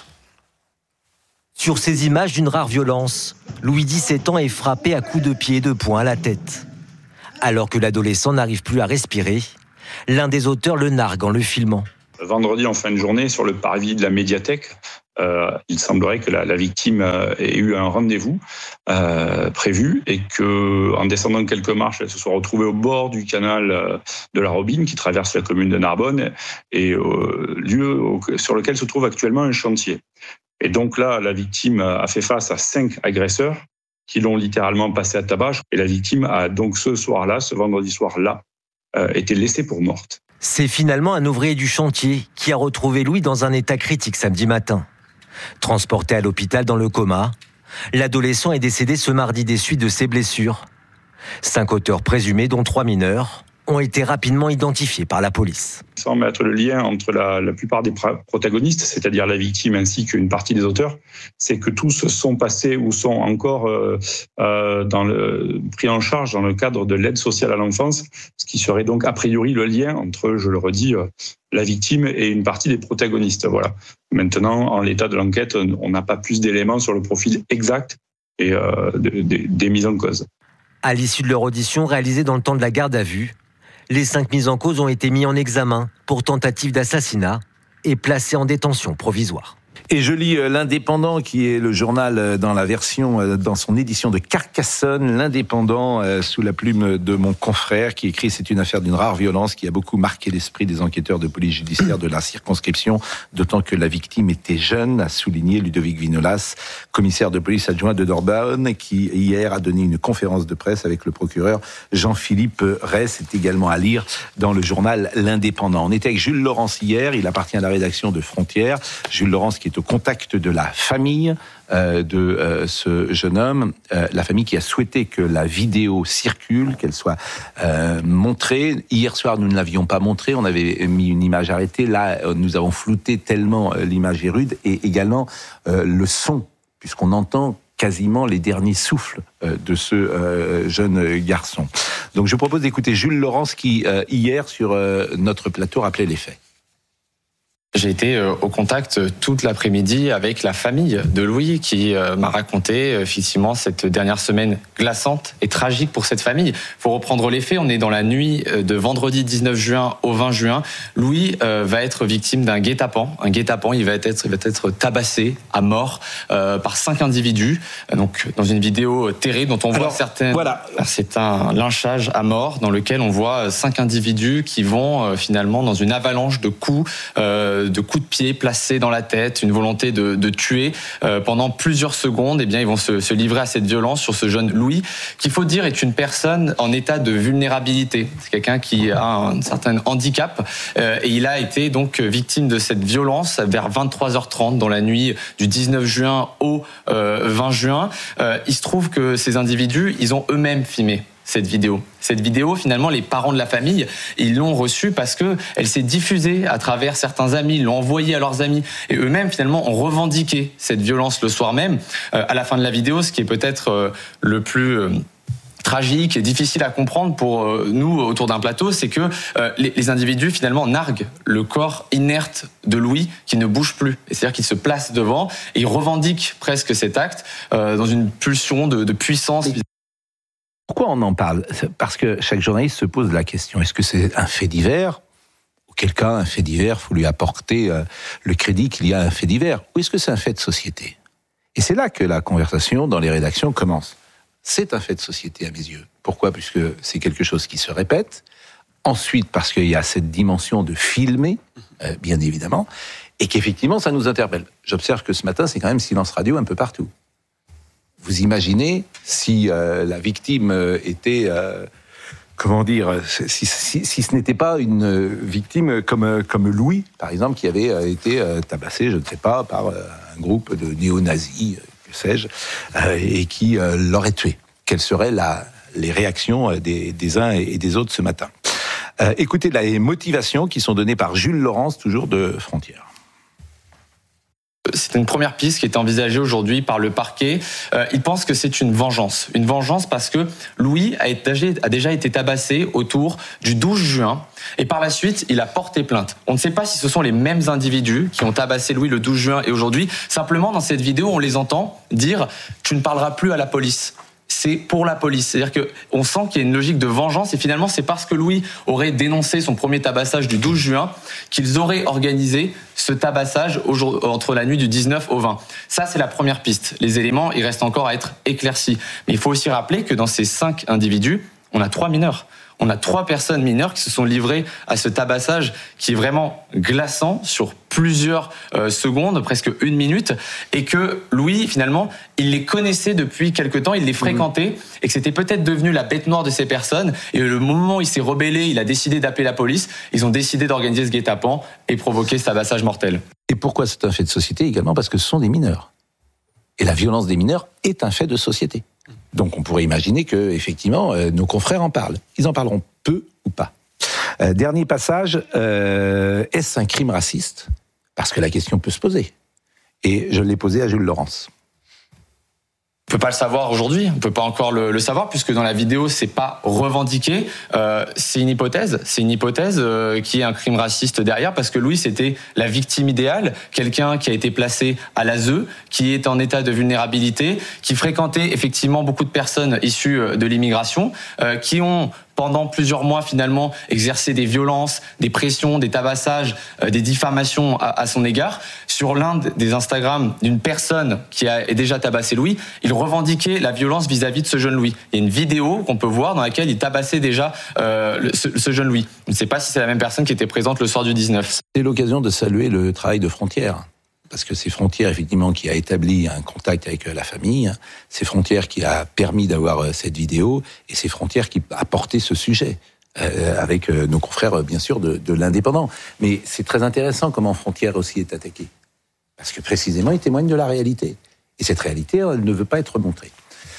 Sur ces images d'une rare violence, Louis, dix-sept ans, est frappé à coups de pied et de poing à la tête. Alors que l'adolescent n'arrive plus à respirer, l'un des auteurs le nargue en le filmant. Vendredi en fin de journée, sur le parvis de la médiathèque, euh, il semblerait que la, la victime euh, ait eu un rendez-vous euh, prévu et qu'en descendant quelques marches, elle se soit retrouvée au bord du canal euh, de la Robine qui traverse la commune de Narbonne et euh, lieu au, sur lequel se trouve actuellement un chantier. Et donc là, la victime a fait face à cinq agresseurs qui l'ont littéralement passé à tabac. Et la victime a donc ce soir-là, ce vendredi soir-là, euh, été laissée pour morte. C'est finalement un ouvrier du chantier qui a retrouvé Louis dans un état critique samedi matin. Transporté à l'hôpital dans le coma, l'adolescent est décédé ce mardi des suites de ses blessures. Cinq auteurs présumés, dont trois mineurs, ont été rapidement identifiés par la police. Sans mettre le lien entre la, la plupart des protagonistes, c'est-à-dire la victime ainsi qu'une partie des auteurs, c'est que tous sont passés ou sont encore euh, euh, dans le, pris en charge dans le cadre de l'aide sociale à l'enfance, ce qui serait donc a priori le lien entre, je le redis, euh, la victime et une partie des protagonistes. Voilà. Maintenant, en l'état de l'enquête, on n'a pas plus d'éléments sur le profil exact et, euh, de, de, des mises en cause. À l'issue de leur audition réalisée dans le temps de la garde à vue, les cinq mises en cause ont été mis en examen pour tentative d'assassinat et placés en détention provisoire. Et je lis l'Indépendant, qui est le journal dans la version, dans son édition de Carcassonne, l'Indépendant sous la plume de mon confrère qui écrit « C'est une affaire d'une rare violence qui a beaucoup marqué l'esprit des enquêteurs de police judiciaire de la circonscription, d'autant que la victime était jeune », a souligné Ludovic Vinolas, commissaire de police adjoint de Dordogne, qui hier a donné une conférence de presse avec le procureur Jean-Philippe Rey. C'est également à lire dans le journal L'Indépendant. On était avec Jules Laurence hier, il appartient à la rédaction de Frontières. Jules Laurence qui est au contact de la famille euh, de euh, ce jeune homme, euh, la famille qui a souhaité que la vidéo circule, qu'elle soit euh, montrée. Hier soir, nous ne l'avions pas montrée, on avait mis une image arrêtée. Là, nous avons flouté tellement euh, l'image est rude, et également euh, le son, puisqu'on entend quasiment les derniers souffles euh, de ce euh, jeune garçon. Donc je propose d'écouter Jules Laurence qui, euh, hier, sur euh, notre plateau, rappelait les faits. J'ai été au contact toute l'après-midi avec la famille de Louis qui m'a raconté effectivement cette dernière semaine glaçante et tragique pour cette famille. Pour reprendre les faits, on est dans la nuit de vendredi dix-neuf juin au vingt juin. Louis va être victime d'un guet-apens. Un guet-apens, il va être, il va être tabassé à mort par cinq individus. Donc dans une vidéo terrible dont on voit Alors, certaines... Voilà. C'est un lynchage à mort dans lequel on voit cinq individus qui vont finalement dans une avalanche de coups euh, de coups de pied placés dans la tête, une volonté de, de tuer euh, pendant plusieurs secondes. Eh bien, ils vont se, se livrer à cette violence sur ce jeune Louis, qu'il faut dire est une personne en état de vulnérabilité. C'est quelqu'un qui a un certain handicap euh, et il a été donc victime de cette violence vers vingt-trois heures trente dans la nuit du dix-neuf juin au euh, vingt juin. Euh, il se trouve que ces individus, ils ont eux-mêmes filmé cette vidéo. Cette vidéo, finalement, les parents de la famille, ils l'ont reçue parce que elle s'est diffusée à travers certains amis, ils l'ont envoyée à leurs amis. Et eux-mêmes, finalement, ont revendiqué cette violence le soir même. Euh, à la fin de la vidéo, ce qui est peut-être euh, le plus... Euh, tragique et difficile à comprendre pour euh, nous autour d'un plateau, c'est que euh, les, les individus finalement narguent le corps inerte de Louis qui ne bouge plus. Et c'est-à-dire qu'il se place devant et il revendique presque cet acte euh, dans une pulsion de, de puissance. Pourquoi on en parle ? Parce que chaque journaliste se pose la question, est-ce que c'est un fait divers ? Auquel cas, un fait divers, il faut lui apporter euh, le crédit qu'il y a un fait divers. Ou est-ce que c'est un fait de société ? Et c'est là que la conversation dans les rédactions commence. C'est un fait de société à mes yeux. Pourquoi ? Puisque c'est quelque chose qui se répète. Ensuite, parce qu'il y a cette dimension de filmer, euh, bien évidemment, et qu'effectivement, ça nous interpelle. J'observe que ce matin, c'est quand même silence radio un peu partout. Vous imaginez si euh, la victime euh, était euh, comment dire, si, si, si ce n'était pas une victime comme, comme Louis, par exemple, qui avait été tabassé, je ne sais pas, par un groupe de néo-nazis, que sais-je, et qui l'aurait tué. Quelles seraient la, les réactions des, des uns et des autres ce matin? euh, Écoutez les motivations qui sont données par Jules Laurence, toujours de Frontières. C'est une première piste qui est envisagée aujourd'hui par le parquet. Euh, il pense que c'est une vengeance. Une vengeance parce que Louis a, été, a déjà été tabassé autour du douze juin. Et par la suite, il a porté plainte. On ne sait pas si ce sont les mêmes individus qui ont tabassé Louis le douze juin et aujourd'hui. Simplement, dans cette vidéo, on les entend dire « Tu ne parleras plus à la police ». C'est pour la police. C'est-à-dire qu'on sent qu'il y a une logique de vengeance et finalement c'est parce que Louis aurait dénoncé son premier tabassage du douze juin qu'ils auraient organisé ce tabassage entre la nuit du dix-neuf au vingt. Ça, c'est la première piste. Les éléments, il reste encore à être éclaircis. Mais il faut aussi rappeler que dans ces cinq individus, on a trois mineurs. On a trois personnes mineures qui se sont livrées à ce tabassage qui est vraiment glaçant sur plusieurs euh, secondes, presque une minute, et que Louis, finalement, il les connaissait depuis quelque temps, il les fréquentait, et que c'était peut-être devenu la bête noire de ces personnes. Et le moment où il s'est rebellé, il a décidé d'appeler la police, ils ont décidé d'organiser ce guet-apens et provoquer ce tabassage mortel. Et pourquoi c'est un fait de société également? Parce que ce sont des mineurs. Et la violence des mineurs est un fait de société. Donc on pourrait imaginer que effectivement euh, nos confrères en parlent. Ils en parleront peu ou pas. Euh, dernier passage, euh, est-ce un crime raciste? Parce que la question peut se poser. Et je l'ai posée à Jules Laurence. On peut pas le savoir aujourd'hui, on peut pas encore le, le savoir puisque dans la vidéo c'est pas revendiqué. Euh, c'est une hypothèse, c'est une hypothèse euh, qui est un crime raciste derrière parce que Louis c'était la victime idéale, quelqu'un qui a été placé à l'A S E, qui est en état de vulnérabilité, qui fréquentait effectivement beaucoup de personnes issues de l'immigration, euh, qui ont pendant plusieurs mois, finalement, exercer des violences, des pressions, des tabassages, euh, des diffamations à, à son égard. Sur l'un des Instagram d'une personne qui a déjà tabassé Louis, il revendiquait la violence vis-à-vis de ce jeune Louis. Il y a une vidéo qu'on peut voir dans laquelle il tabassait déjà euh, le, ce, ce jeune Louis. On ne sait pas si c'est la même personne qui était présente le soir du dix-neuf. C'est l'occasion de saluer le travail de Frontières. Parce que c'est Frontières, effectivement, qui a établi un contact avec la famille. C'est Frontières qui a permis d'avoir cette vidéo. Et c'est Frontières qui a porté ce sujet. Euh, avec nos confrères, bien sûr, de, de l'Indépendant. Mais c'est très intéressant comment Frontières aussi est attaqué. Parce que, précisément, il témoigne de la réalité. Et cette réalité, elle ne veut pas être montrée.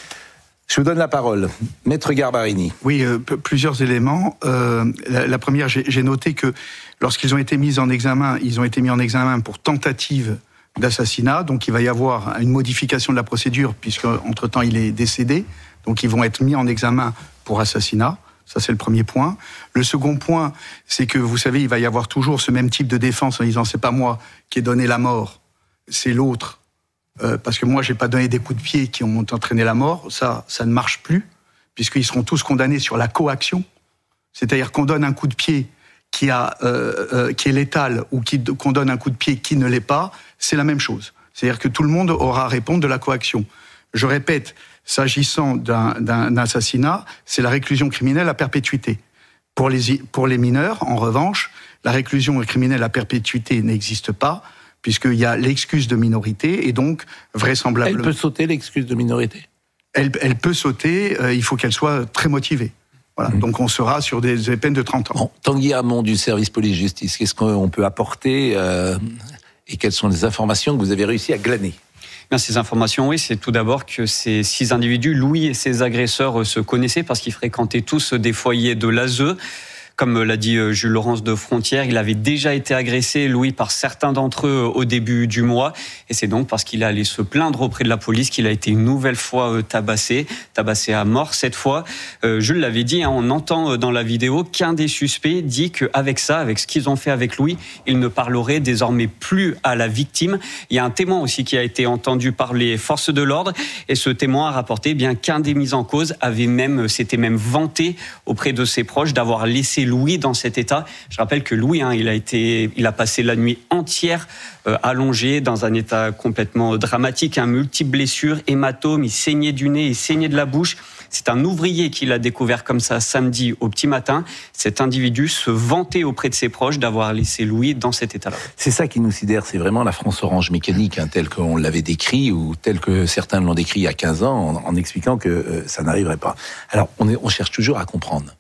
Je vous donne la parole. Maître Garbarini. Oui, euh, p- plusieurs éléments. Euh, la, la première, j'ai, j'ai noté que lorsqu'ils ont été mis en examen, ils ont été mis en examen pour tentative d'assassinat. Donc il va y avoir une modification de la procédure puisque entre-temps il est décédé. Donc ils vont être mis en examen pour assassinat. Ça, c'est le premier point. Le second point, c'est que, vous savez, il va y avoir toujours ce même type de défense en disant « c'est pas moi qui ai donné la mort, c'est l'autre ». Euh, parce que moi, j'ai pas donné des coups de pied qui ont entraîné la mort. Ça, ça ne marche plus, puisqu'ils seront tous condamnés sur la coaction. C'est-à-dire qu'on donne un coup de pied qui, a, euh, euh, qui est létal ou qui, qu'on donne un coup de pied qui ne l'est pas, c'est la même chose. C'est-à-dire que tout le monde aura à répondre de la coaction. Je répète, s'agissant d'un, d'un assassinat, c'est la réclusion criminelle à perpétuité. Pour les, pour les mineurs, en revanche, la réclusion criminelle à perpétuité n'existe pas, puisqu'il y a l'excuse de minorité, et donc, vraisemblablement... Elle peut sauter, l'excuse de minorité? Elle, elle peut sauter, euh, il faut qu'elle soit très motivée. Voilà. Mmh. Donc on sera sur des, des peines de trente ans. Bon, Tanguy Hamon du service police-justice, qu'est-ce qu'on peut apporter euh, et quelles sont les informations que vous avez réussi à glaner? Bien, ces informations, oui, c'est tout d'abord que ces six individus, Louis et ses agresseurs, se connaissaient parce qu'ils fréquentaient tous des foyers de l'A S E. Comme l'a dit Jules Laurence de Frontières, il avait déjà été agressé, Louis, par certains d'entre eux au début du mois. Et c'est donc parce qu'il est allé se plaindre auprès de la police qu'il a été une nouvelle fois tabassé, tabassé à mort cette fois. Euh, Jules l'avait dit, hein, on entend dans la vidéo qu'un des suspects dit qu'avec ça, avec ce qu'ils ont fait avec Louis, il ne parlerait désormais plus à la victime. Il y a un témoin aussi qui a été entendu par les forces de l'ordre. Et ce témoin a rapporté bien qu'un des mis en cause avait même, s'était même vanté auprès de ses proches d'avoir laissé Louis dans cet état. Je rappelle que Louis, hein, il a été, il a passé la nuit entière euh, allongé dans un état complètement dramatique, un hein, multiples blessures, hématomes, il saignait du nez, il saignait de la bouche. C'est un ouvrier qui l'a découvert comme ça samedi au petit matin. Cet individu se vantait auprès de ses proches d'avoir laissé Louis dans cet état-là. C'est ça qui nous sidère, c'est vraiment la France orange mécanique, hein, telle qu'on l'avait décrit ou telle que certains l'ont décrit il y a quinze ans en, en expliquant que euh, ça n'arriverait pas. Alors, on, est, on cherche toujours à comprendre.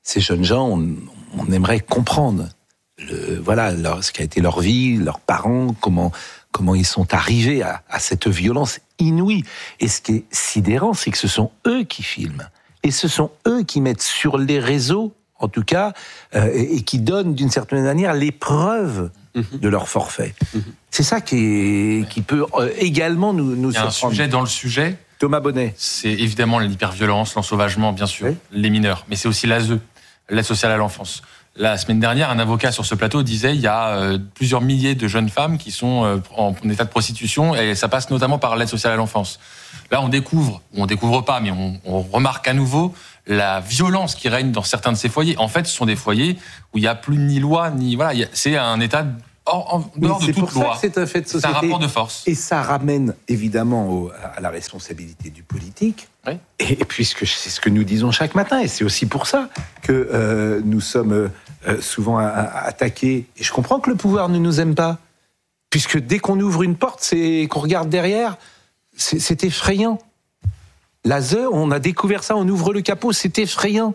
ces jeunes gens, on, on aimerait comprendre le, voilà, leur, ce qu'a été leur vie, leurs parents, comment, comment ils sont arrivés à, à cette violence inouïe. Et ce qui est sidérant, c'est que ce sont eux qui filment. Et ce sont eux qui mettent sur les réseaux, en tout cas, euh, et, et qui donnent d'une certaine manière les preuves mmh. de leur forfait. Mmh. C'est ça qui, est, qui peut euh, également nous, nous surprendre. Il y a un sujet dans le sujet. Thomas Bonnet. C'est évidemment l'hyperviolence, l'ensauvagement, bien sûr, oui. les mineurs. Mais c'est aussi l'A S E, l'aide sociale à l'enfance. La semaine dernière, un avocat sur ce plateau disait qu'il y a euh, plusieurs milliers de jeunes femmes qui sont euh, en, en état de prostitution, et ça passe notamment par l'aide sociale à l'enfance. Là, on découvre, ou on découvre pas, mais on, on remarque à nouveau la violence qui règne dans certains de ces foyers. En fait, ce sont des foyers où il n'y a plus ni loi, ni... Voilà, y a, c'est un état hors, en dehors de toute loi. C'est pour ça que c'est un fait de société. C'est un rapport de force. Et ça ramène évidemment au, à la responsabilité du politique. Oui. Et, et puisque c'est ce que nous disons chaque matin, et c'est aussi pour ça que euh, nous sommes euh, souvent à, à attaqués. Et je comprends que le pouvoir ne nous aime pas, puisque dès qu'on ouvre une porte, c'est qu'on regarde derrière, c'est, c'est effrayant. L'A S E, on a découvert ça, on ouvre le capot, c'est effrayant.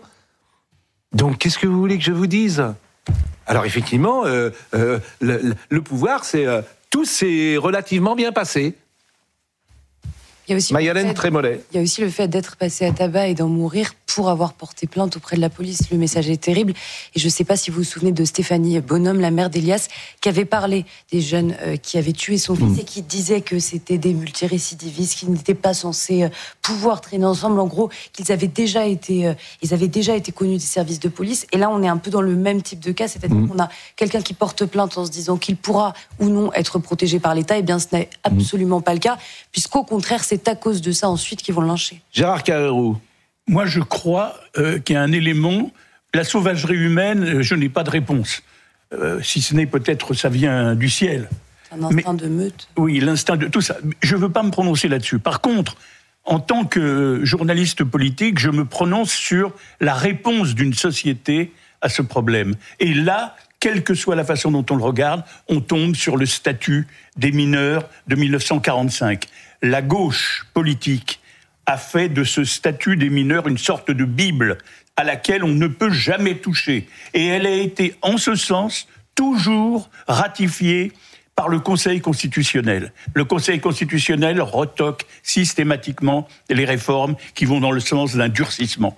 Donc qu'est-ce que vous voulez que je vous dise ? Alors effectivement, euh, euh, le, le pouvoir, c'est euh, tout s'est relativement bien passé. Il y a aussi Mayalène Trémollet. Il y a aussi le fait d'être passé à tabac et d'en mourir pour avoir porté plainte auprès de la police. Le message est terrible. Et je ne sais pas si vous vous souvenez de Stéphanie Bonhomme, la mère d'Elias, qui avait parlé des jeunes euh, qui avaient tué son fils mmh. et qui disait que c'était des multirécidivistes, qui n'étaient pas censés euh, pouvoir traîner ensemble. En gros, qu'ils avaient déjà été, euh, ils avaient déjà été connus des services de police. Et là, on est un peu dans le même type de cas, c'est-à-dire mmh. qu'on a quelqu'un qui porte plainte en se disant qu'il pourra ou non être protégé par l'État. Eh bien, ce n'est absolument mmh. pas le cas, puisqu'au contraire, c'est à cause de ça ensuite qu'ils vont le lyncher. Gérard Carrérou. Moi, je crois euh, qu'il y a un élément, la sauvagerie humaine, euh, je n'ai pas de réponse. Euh, si ce n'est peut-être, ça vient du ciel. C'est un instinct Mais, de meute. Oui, l'instinct de tout ça. Je ne veux pas me prononcer là-dessus. Par contre, en tant que journaliste politique, je me prononce sur la réponse d'une société à ce problème. Et là, quelle que soit la façon dont on le regarde, on tombe sur le statut des mineurs de dix-neuf cent quarante-cinq. La gauche politique a fait de ce statut des mineurs une sorte de Bible à laquelle on ne peut jamais toucher. Et elle a été, en ce sens, toujours ratifiée par le Conseil constitutionnel. Le Conseil constitutionnel retoque systématiquement les réformes qui vont dans le sens d'un durcissement.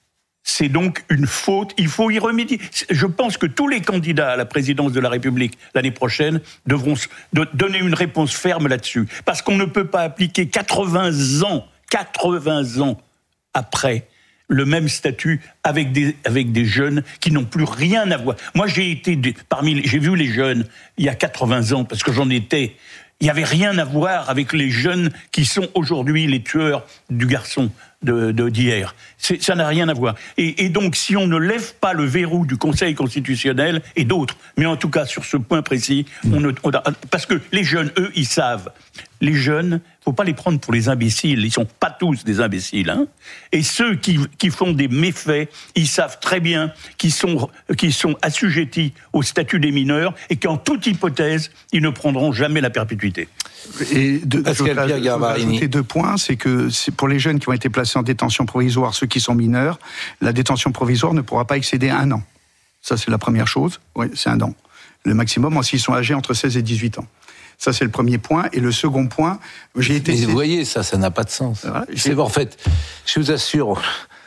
C'est donc une faute, il faut y remédier. Je pense que tous les candidats à la présidence de la République l'année prochaine devront donner une réponse ferme là-dessus. Parce qu'on ne peut pas appliquer quatre-vingts ans, quatre-vingts ans après le même statut avec des, avec des jeunes qui n'ont plus rien à voir. Moi, j'ai été des, parmi les, j'ai vu les jeunes il y a quatre-vingts ans, parce que j'en étais. Il n'y avait rien à voir avec les jeunes qui sont aujourd'hui les tueurs du garçon de, de, d'hier. C'est, ça n'a rien à voir. Et, et donc, si on ne lève pas le verrou du Conseil constitutionnel et d'autres, mais en tout cas sur ce point précis, on ne, on a, parce que les jeunes, eux, ils savent. Les jeunes, faut pas les prendre pour les imbéciles. Ils sont pas tous des imbéciles, hein. Et ceux qui, qui font des méfaits, ils savent très bien qu'ils sont, qu'ils sont assujettis au statut des mineurs et qu'en toute hypothèse, ils ne prendront jamais la perpétuité. Et de, je voudrais ajouter deux points, c'est que c'est pour les jeunes qui ont été placés en détention provisoire, ceux qui sont mineurs, la détention provisoire ne pourra pas excéder un an. Ça, c'est la première chose. Oui, c'est un an. Le maximum, s'ils sont âgés entre seize et dix-huit ans. Ça, c'est le premier point. Et le second point, j'ai été... Mais vous voyez, ça, ça n'a pas de sens. Voilà, c'est bon, en fait, je vous assure,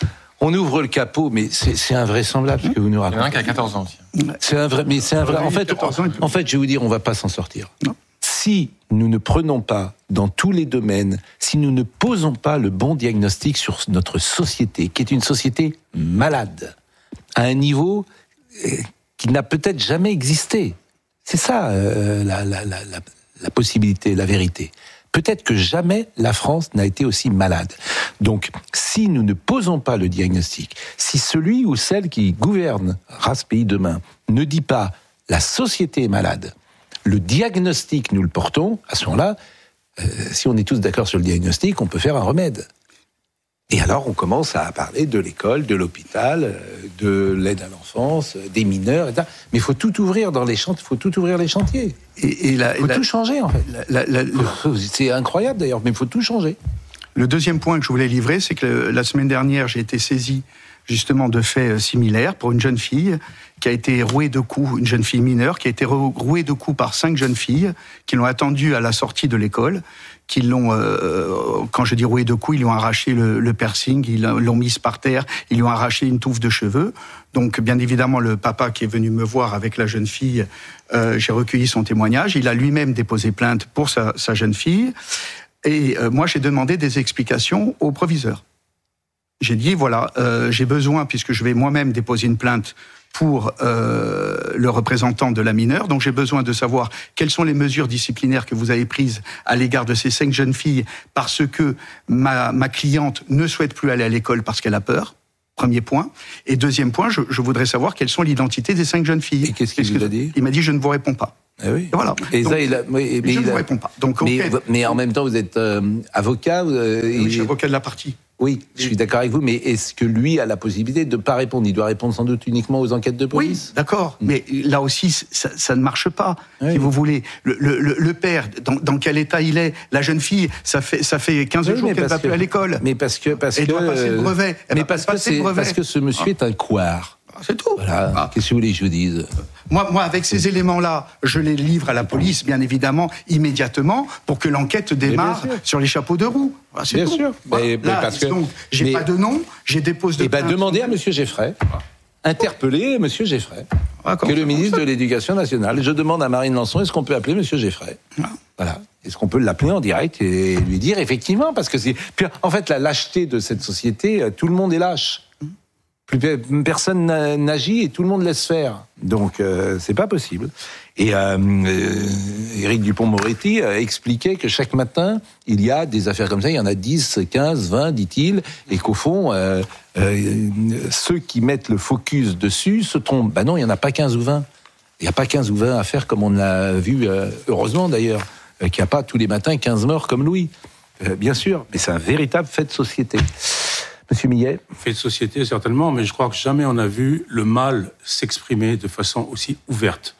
on ouvre le capot, mais c'est, c'est invraisemblable ce que vous nous racontez. Il y en a un qui a quatorze ans aussi. C'est un vrai, mais c'est un vrai. En fait, en fait, je vais vous dire, on va pas s'en sortir. Non. Si nous ne prenons pas dans tous les domaines, si nous ne posons pas le bon diagnostic sur notre société, qui est une société malade, à un niveau qui n'a peut-être jamais existé. C'est ça euh, la, la, la, la, la possibilité, la vérité. Peut-être que jamais la France n'a été aussi malade. Donc, si nous ne posons pas le diagnostic, si celui ou celle qui gouvernera ce pays demain ne dit pas « la société est malade », le diagnostic, nous le portons, à ce moment-là, euh, si on est tous d'accord sur le diagnostic, on peut faire un remède. Et alors, on commence à parler de l'école, de l'hôpital, de l'aide à l'enfance, des mineurs, et cetera. Mais il faut tout ouvrir dans les chantiers. Il faut tout ouvrir les chantiers. Et, et la, il faut la, tout changer, en fait. La, la, la, le... C'est incroyable, d'ailleurs, mais il faut tout changer. Le deuxième point que je voulais livrer, c'est que la semaine dernière, j'ai été saisi justement de faits similaires pour une jeune fille qui a été rouée de coups, une jeune fille mineure qui a été rouée de coups par cinq jeunes filles qui l'ont attendue à la sortie de l'école, qui l'ont, euh, quand je dis rouée de coups, ils lui ont arraché le, le piercing, ils l'ont mise par terre, ils lui ont arraché une touffe de cheveux. Donc, bien évidemment, le papa qui est venu me voir avec la jeune fille, euh, j'ai recueilli son témoignage. Il a lui-même déposé plainte pour sa, sa jeune fille. Et euh, moi, j'ai demandé des explications au proviseur. J'ai dit, voilà, euh, j'ai besoin, puisque je vais moi-même déposer une plainte pour euh, le représentant de la mineure, donc j'ai besoin de savoir quelles sont les mesures disciplinaires que vous avez prises à l'égard de ces cinq jeunes filles parce que ma, ma cliente ne souhaite plus aller à l'école parce qu'elle a peur. Premier point. Et deuxième point, je, je voudrais savoir quelles sont l'identité des cinq jeunes filles. Et qu'est-ce qu'il vous a dit ? Il m'a dit, je ne vous réponds pas. Eh oui. Et voilà. Et donc, ça, il a, oui, mais je il ne a, vous réponds pas. Donc, mais, okay. mais en même temps, vous êtes euh, avocat. Euh, oui, et... je suis avocat de la partie. Oui, je suis d'accord avec vous, mais est-ce que lui a la possibilité de ne pas répondre ? Il doit répondre sans doute uniquement aux enquêtes de police. Oui, d'accord, mmh. mais là aussi, ça, ça ne marche pas, oui. si vous voulez. Le, le, le père, dans, dans quel état il est ? La jeune fille, ça fait, ça fait quinze oui, jours qu'elle ne va plus à l'école. Mais parce que... Parce elle que, doit passer le brevet. Elle mais parce que, c'est, parce que ce monsieur ah. est un couard. C'est tout. Voilà. Ah. Qu'est-ce que vous voulez que je vous dise ? Moi, moi, avec ces éléments-là, je les livre à la police, bien évidemment, immédiatement, pour que l'enquête démarre sur les chapeaux de roue. Voilà, c'est bien tout. sûr. Voilà. Mais, Là, parce que, donc, j'ai mais, pas de nom, j'ai dépose de. Eh ben, demandez à Monsieur Geffray, interpellez Monsieur Geffray, ah, qui est le ministre de l'Éducation nationale. Je demande à Marine Lançon, est-ce qu'on peut appeler Monsieur Geffray ? ah. Voilà. Est-ce qu'on peut l'appeler en direct et lui dire effectivement, parce que c'est, puis, en fait, la lâcheté de cette société, tout le monde est lâche. Plus personne n'agit et tout le monde laisse faire. Donc, euh, c'est pas possible. Et euh, euh, Éric Dupond-Moretti euh, expliquait que chaque matin, il y a des affaires comme ça, il y en a dix, quinze, vingt, dit-il, et qu'au fond, euh, euh, ceux qui mettent le focus dessus se trompent. Ben non, il n'y en a pas quinze ou vingt. Il n'y a pas quinze ou vingt affaires comme on l'a vu, euh, heureusement d'ailleurs, euh, qu'il n'y a pas tous les matins quinze morts comme Louis. Euh, bien sûr, mais c'est un véritable fait de société. Monsieur Millet ? Fait de société, certainement, mais je crois que jamais on a vu le mal s'exprimer de façon aussi ouverte.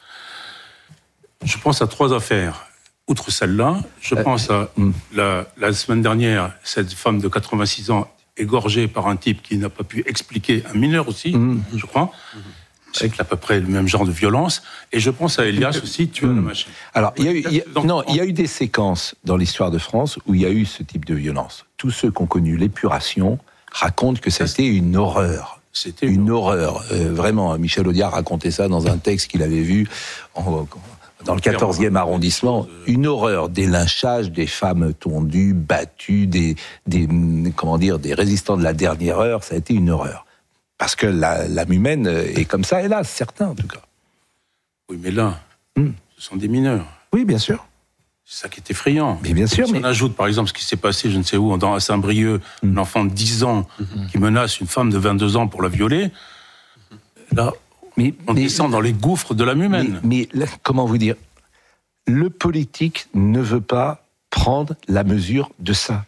Je pense à trois affaires. Outre celle-là, je euh, pense à hum. la, la semaine dernière, cette femme de quatre-vingt-six ans égorgée par un type qui n'a pas pu expliquer, un mineur aussi, hum. je crois, hum. avec à peu près le même genre de violence. Et je pense à Elias aussi, tué hum. à la machine. Alors, il y a eu, il y a, non, il y a eu des séquences dans l'histoire de France où il y a eu ce type de violence. Tous ceux qui ont connu l'épuration raconte que c'était une horreur. C'était une, une horreur. Euh, vraiment, Michel Audiard racontait ça dans un texte qu'il avait vu en, dans le quatorzième arrondissement. Une horreur. Des lynchages, des femmes tondues, battues, des, des, comment dire, des résistants de la dernière heure. Ça a été une horreur. Parce que la, l'âme humaine est comme ça, hélas, certains en tout cas. Oui, mais là, hum. ce sont des mineurs. Oui, bien sûr. C'est ça qui est effrayant. Mais bien sûr. Si mais... on ajoute, par exemple, ce qui s'est passé, je ne sais où, dans, à Saint-Brieuc, mmh. un enfant de dix ans mmh. qui menace une femme de vingt-deux ans pour la violer, là, mais, on mais, descend dans les gouffres de l'âme humaine. Mais, mais là, comment vous dire ? Le politique ne veut pas prendre la mesure de ça.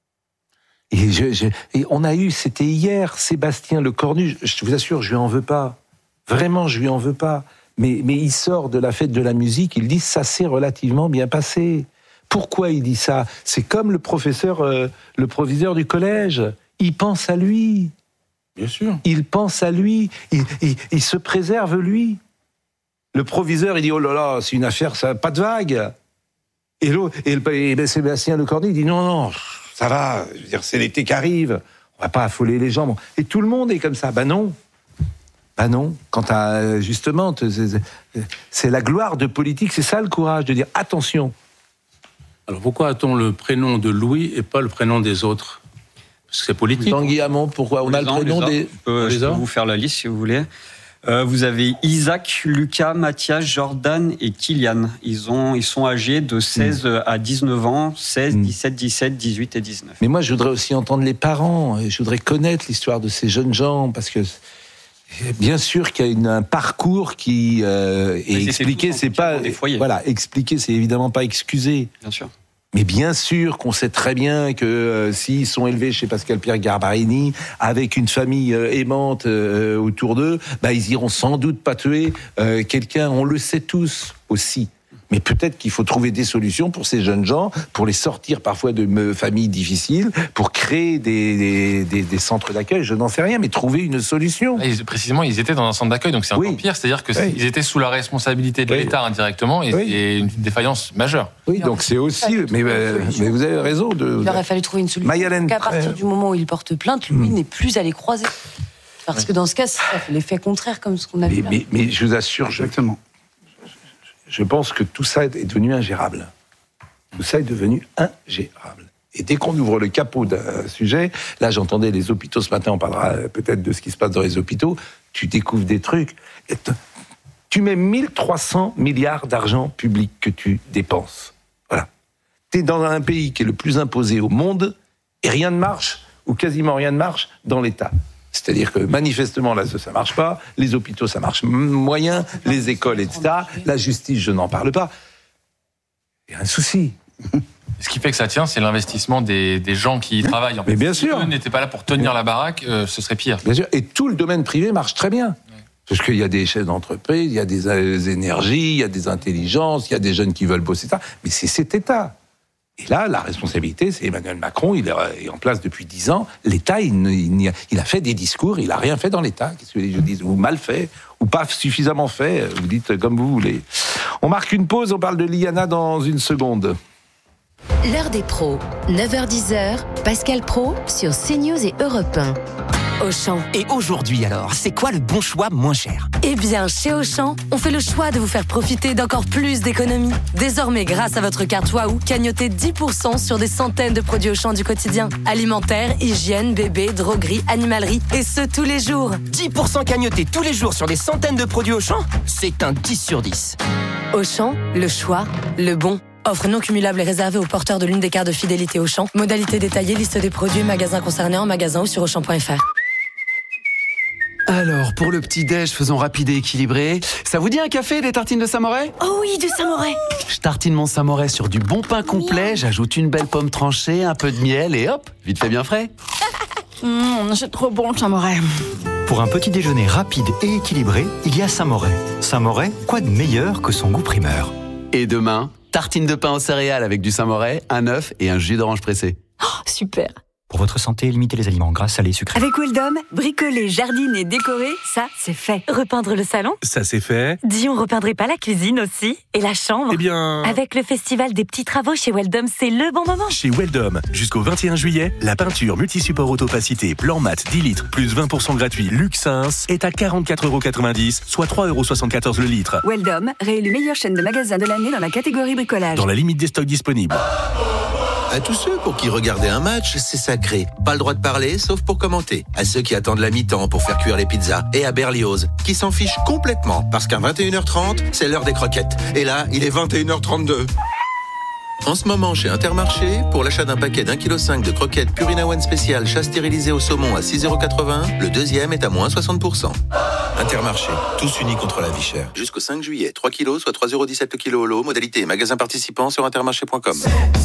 Et, je, je, et on a eu, c'était hier, Sébastien Lecornu, je vous assure, je lui en veux pas. Vraiment, je lui en veux pas. Mais, mais il sort de la fête de la musique, il dit ça s'est relativement bien passé. Pourquoi il dit ça ? C'est comme le professeur, euh, le proviseur du collège. Il pense à lui. Bien sûr. Il pense à lui. Il, il, il se préserve lui. Le proviseur, il dit oh là là, c'est une affaire, ça pas de vague. Et, et, et, et Sébastien Lecornu, il dit non non, ça va. Je veux dire, c'est l'été qui arrive. On va pas affoler les gens. Et tout le monde est comme ça. Ben non. Ah non, quand t'as, justement, c'est la gloire de politique, c'est ça le courage, de dire attention. Alors pourquoi a-t-on le prénom de Louis et pas le prénom des autres ? Parce que c'est politique. Tanguy Hamon, pourquoi on a le prénom des... Euh, je peux vous faire la liste si vous voulez. Euh, vous avez Isaac, Lucas, Mathias, Jordan et Kylian. Ils, ont, ils sont âgés de seize mmh. à dix-neuf ans, seize, mmh. dix-sept, dix-sept, dix-huit et dix-neuf. Mais moi, je voudrais aussi entendre les parents. Je voudrais connaître l'histoire de ces jeunes gens, parce que... Bien sûr qu'il y a une, un parcours qui euh, est expliqué, c'est pas voilà, expliqué, c'est évidemment pas excusé. Bien sûr. Mais bien sûr qu'on sait très bien que euh, s'ils sont élevés chez Pascal Pierre Garbarini, avec une famille euh, aimante euh, autour d'eux, bah ils iront sans doute pas tuer euh, quelqu'un. On le sait tous aussi. Mais peut-être qu'il faut trouver des solutions pour ces jeunes gens, pour les sortir parfois de me- familles difficiles, pour créer des, des, des, des centres d'accueil, je n'en sais rien, mais trouver une solution. Et précisément, ils étaient dans un centre d'accueil, donc c'est encore Oui. pire, c'est-à-dire qu'ils Oui. étaient sous la responsabilité de Oui. l'État indirectement, et Oui. c'est une défaillance majeure. Oui, donc c'est aussi... Mais, euh, mais vous avez raison de... Il aurait fallu trouver une solution. Mayalène, Qu'à partir très- du moment où il porte plainte, lui n'est plus à les croiser. Parce que dans ce cas, ça fait l'effet contraire, comme ce qu'on a Mais, vu là. mais, mais je vous assure, je, Exactement. je pense que tout ça est devenu ingérable. Tout ça est devenu ingérable. Et dès qu'on ouvre le capot d'un sujet, là j'entendais les hôpitaux ce matin, on parlera peut-être de ce qui se passe dans les hôpitaux, tu découvres des trucs. Et t- tu mets mille trois cents milliards d'argent public que tu dépenses. Voilà. Tu es dans un pays qui est le plus imposé au monde et rien ne marche, ou quasiment rien ne marche, dans l'État. C'est-à-dire que manifestement, là, ça ne marche pas, les hôpitaux, ça marche m- moyen, les écoles, et cetera. La justice, je n'en parle pas. Il y a un souci. Ce qui fait que ça tient, c'est l'investissement des, des gens qui y travaillent. En fait, Mais bien si sûr. eux n'étaient pas là pour tenir la baraque, euh, ce serait pire. Bien sûr. Et tout le domaine privé marche très bien. Parce qu'il y a des chefs d'entreprise, il y a des euh, énergies, il y a des intelligences, il y a des jeunes qui veulent bosser ça. Mais c'est cet État. Et là, la responsabilité, c'est Emmanuel Macron, il est en place depuis dix ans. L'État, il, ne- il n'y a, il a fait des discours, il n'a rien fait dans l'État. Qu'est-ce que je dis ? Ou mal fait, ou pas suffisamment fait, vous dites comme vous voulez. On marque une pause, on parle de l'I A N A dans une seconde. L'heure des pros, neuf heures dix, Pascal Pro sur CNews et Europe un. Auchan. Et aujourd'hui alors, c'est quoi le bon choix moins cher ? Eh bien, chez Auchan, on fait le choix de vous faire profiter d'encore plus d'économies. Désormais, grâce à votre carte Waouh, cagnotez dix pour cent sur des centaines de produits Auchan du quotidien. Alimentaire, hygiène, bébé, droguerie, animalerie, et ce tous les jours. dix pour cent cagnotés tous les jours sur des centaines de produits Auchan ? C'est un dix sur dix. Auchan, le choix, le bon. Offre non cumulable et réservée aux porteurs de l'une des cartes de fidélité Auchan. Modalité détaillée, liste des produits, magasins concernés en magasin ou sur auchan point f r. Alors, pour le petit-déj, faisons rapide et équilibré. Ça vous dit un café, des tartines de Samoret ? Oh oui, du Samoret. Je tartine mon Samoret sur du bon pain complet, j'ajoute une belle pomme tranchée, un peu de miel et hop, vite fait bien frais. Mmh, c'est trop bon le Samoret. Pour un petit déjeuner rapide et équilibré, il y a Samoret. Samoret, quoi de meilleur que son goût primeur ? Et demain, tartine de pain aux céréales avec du Samoret, un œuf et un jus d'orange pressé. Oh, super. Pour votre santé, limitez les aliments gras, salés, sucrés. Avec Weldom, bricoler, jardiner, décorer, ça, c'est fait. Repeindre le salon ? Ça c'est fait. Dis, on repeindrait pas la cuisine aussi ? Et la chambre ? Eh bien... Avec le festival des petits travaux chez Weldom, c'est le bon moment. Chez Weldom, jusqu'au vingt et un juillet, la peinture multi-support autopacité plan mat dix litres plus vingt pour cent gratuit Luxins est à quarante-quatre euros quatre-vingt-dix, soit trois euros soixante-quatorze le litre. Weldom, réélu meilleure chaîne de magasins de l'année dans la catégorie bricolage. Dans la limite des stocks disponibles. À tous ceux pour qui regarder un match, c'est sacré. Pas le droit de parler, sauf pour commenter. À ceux qui attendent la mi-temps pour faire cuire les pizzas. Et à Berlioz, qui s'en fichent complètement, parce qu'à vingt et une heures trente, c'est l'heure des croquettes. Et là, il est vingt et une heures trente-deux. En ce moment, chez Intermarché, pour l'achat d'un paquet d'un virgule cinq kilos de croquettes Purina One spécial chat stérilisé au saumon à six euros quatre-vingts, le deuxième est à moins soixante pour cent. Intermarché, tous unis contre la vie chère. Jusqu'au cinq juillet, trois kilos, soit trois euros dix-sept le kilo au lot. Modalité et magasin participant sur intermarché point com.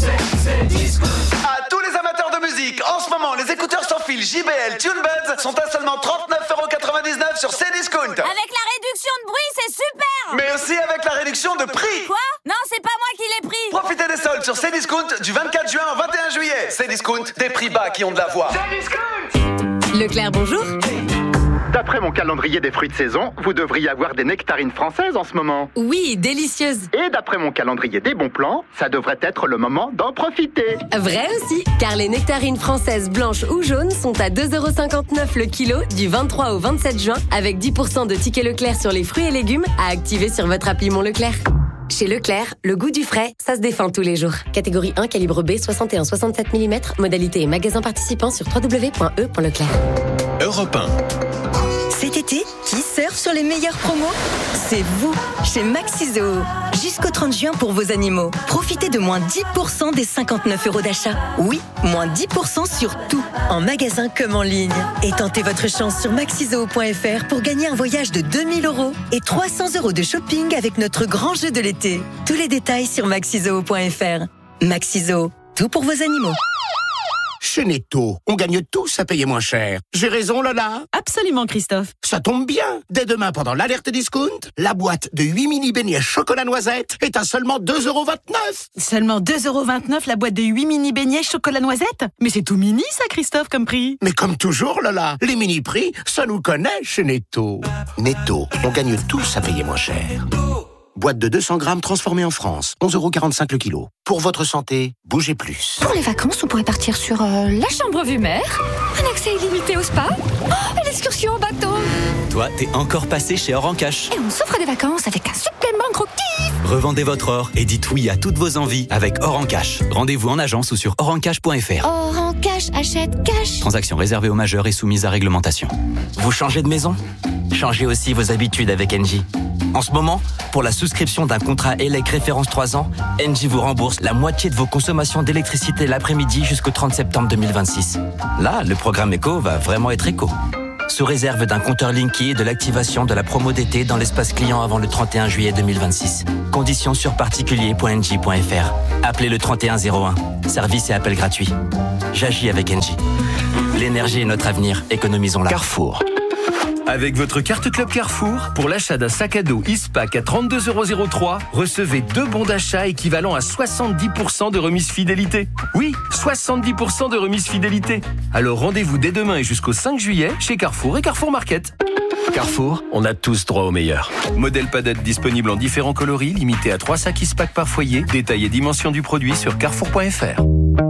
À tous les amateurs de musique, en ce moment, les écouteurs sans fil J B L TuneBuds sont à seulement trente-neuf euros quatre-vingt-dix-neuf sur Cdiscount. Avec la réduction de bruit, c'est super! Mais aussi avec la réduction de prix. Quoi? Non, c'est pas moi qui l'ai pris. Profitez des soldes sur Cdiscount du vingt-quatre juin au vingt et un juillet. Cdiscount, des prix bas qui ont de la voix. Leclerc, bonjour. D'après mon calendrier des fruits de saison, vous devriez avoir des nectarines françaises en ce moment. Oui, délicieuses. Et d'après mon calendrier des bons plans, ça devrait être le moment d'en profiter. Vrai aussi, car les nectarines françaises blanches ou jaunes sont à deux euros cinquante-neuf le kilo du vingt-trois au vingt-sept juin, avec dix pour cent de tickets Leclerc sur les fruits et légumes à activer sur votre appli Mon Leclerc. Chez Leclerc, le goût du frais, ça se défend tous les jours. Catégorie un, calibre B, soixante et un soixante-sept millimètres. Modalité et magasin participant sur w w w point e point leclerc. Europe un. Cet été, qui surfe sur les meilleures promos ? C'est vous, chez Maxizoo. Jusqu'au trente juin pour vos animaux. Profitez de moins dix pour cent des cinquante-neuf euros d'achat. Oui, moins dix pour cent sur tout, en magasin comme en ligne. Et tentez votre chance sur maxizoo point f r pour gagner un voyage de deux mille euros et trois cents euros de shopping avec notre grand jeu de l'été. Tous les détails sur maxizoo point f r. Maxizoo, tout pour vos animaux. Chez Netto, on gagne tous à payer moins cher. J'ai raison, Lola? Absolument, Christophe. Ça tombe bien. Dès demain, pendant l'alerte discount, la boîte de huit mini beignets chocolat noisette est à seulement deux euros vingt-neuf. Seulement deux euros vingt-neuf la boîte de huit mini beignets chocolat noisette? Mais c'est tout mini, ça, Christophe, comme prix. Mais comme toujours, Lola, les mini-prix, ça nous connaît chez Netto. Netto, on gagne tous à payer moins cher. Boîte de deux cents grammes transformée en France, onze euros quarante-cinq le kilo. Pour votre santé, bougez plus. Pour les vacances, on pourrait partir sur euh, la chambre vue mer, un accès illimité au spa, oh, et l'excursion en bateau. Toi, t'es encore passé chez Or en Cash. Et on s'offre des vacances avec un supplément gros kiff. Revendez votre or et dites oui à toutes vos envies avec Or en Cash. Rendez-vous en agence ou sur or en cash point f r. Or en Cash, achète cash. Transaction réservée aux majeurs et soumise à réglementation. Vous changez de maison? Changez aussi vos habitudes avec Engie. En ce moment, pour la souscription d'un contrat E L E C référence trois ans, Engie vous rembourse la moitié de vos consommations d'électricité l'après-midi jusqu'au trente septembre deux mille vingt-six. Là, le programme éco va vraiment être éco. Sous réserve d'un compteur Linky et de l'activation de la promo d'été dans l'espace client avant le trente et un juillet deux mille vingt-six. Conditions sur particulier point engie point f r. Appelez le trente et un zéro un. Service et appel gratuit. J'agis avec Engie. L'énergie est notre avenir. Économisons-la. Carrefour. Avec votre carte Club Carrefour, pour l'achat d'un sac à dos Ispac à trente-deux euros zéro trois, recevez deux bons d'achat équivalent à soixante-dix pour cent de remise fidélité. Oui, soixante-dix pour cent de remise fidélité. Alors rendez-vous dès demain et jusqu'au cinq juillet chez Carrefour et Carrefour Market. Carrefour, on a tous droit au meilleur. Modèle padette disponible en différents coloris, limité à trois sacs Ispac par foyer. Détail et dimension du produit sur carrefour point f r.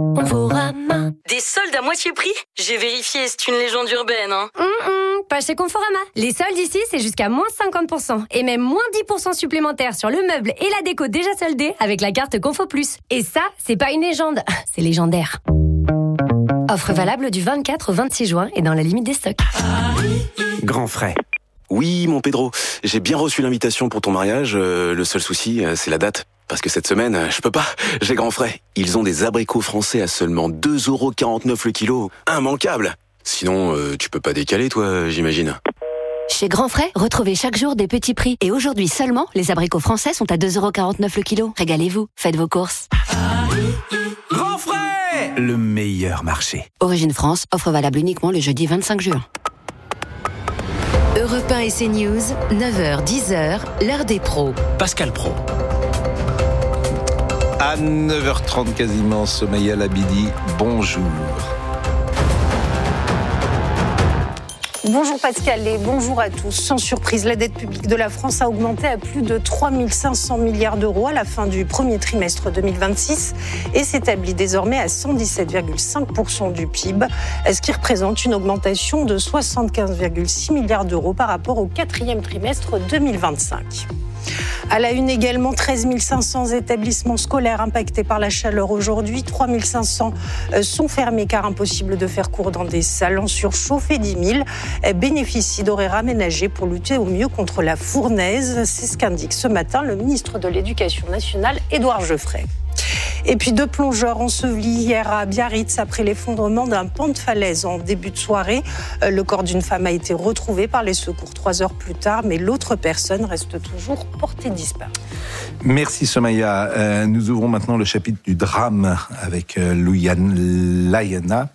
Des soldes à moitié prix? J'ai vérifié, c'est une légende urbaine, hein. Hum, hum, pas chez Conforama. Les soldes ici, c'est jusqu'à moins cinquante pour cent. Et même moins dix pour cent supplémentaires sur le meuble et la déco déjà soldés avec la carte Confo Plus. Et ça, c'est pas une légende, c'est légendaire. Offre valable du vingt-quatre au vingt-six juin et dans la limite des stocks. Grand frais. Oui, mon Pedro, j'ai bien reçu l'invitation pour ton mariage. Euh, le seul souci, euh, c'est la date. Parce que cette semaine, euh, je peux pas. J'ai grand frais. Ils ont des abricots français à seulement deux euros quarante-neuf le kilo. Immanquable. Sinon, euh, tu peux pas décaler, toi, j'imagine. Chez Grand Frais, retrouvez chaque jour des petits prix. Et aujourd'hui seulement, les abricots français sont à deux euros quarante-neuf le kilo. Régalez-vous, faites vos courses. Grand frais, le meilleur marché. Origine France, offre valable uniquement le jeudi vingt-cinq juin. Europe un et CNews, neuf heures dix heures, l'heure des pros. Pascal Pro. À neuf heures trente quasiment, Somaya Labidi, bonjour. Bonjour Pascal et bonjour à tous. Sans surprise, la dette publique de la France a augmenté à plus de trois mille cinq cents milliards d'euros à la fin du premier trimestre deux mille vingt-six et s'établit désormais à cent dix-sept virgule cinq pour cent du P I B, ce qui représente une augmentation de soixante-quinze virgule six milliards d'euros par rapport au quatrième trimestre deux mille vingt-cinq. À la une également, treize mille cinq cents établissements scolaires impactés par la chaleur aujourd'hui. trois mille cinq cents sont fermés car impossible de faire cours dans des salles en surchauffe et dix mille bénéficient d'horaires aménagés pour lutter au mieux contre la fournaise. C'est ce qu'indique ce matin le ministre de l'Éducation nationale, Édouard Geoffrey. Et puis deux plongeurs ensevelis hier à Biarritz après l'effondrement d'un pan de falaise en début de soirée. Le corps d'une femme a été retrouvé par les secours trois heures plus tard, mais l'autre personne reste toujours portée disparue. Merci Somaya. Euh, nous ouvrons maintenant le chapitre du drame avec euh, Louiane Layana.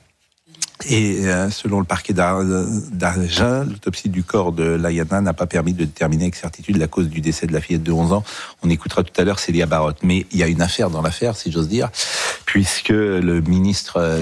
Et euh, selon le parquet d'Agen, l'autopsie du corps de Layana n'a pas permis de déterminer avec certitude la cause du décès de la fillette de onze ans. On écoutera tout à l'heure Célia Barotte. Mais il y a une affaire dans l'affaire, si j'ose dire, puisque le ministre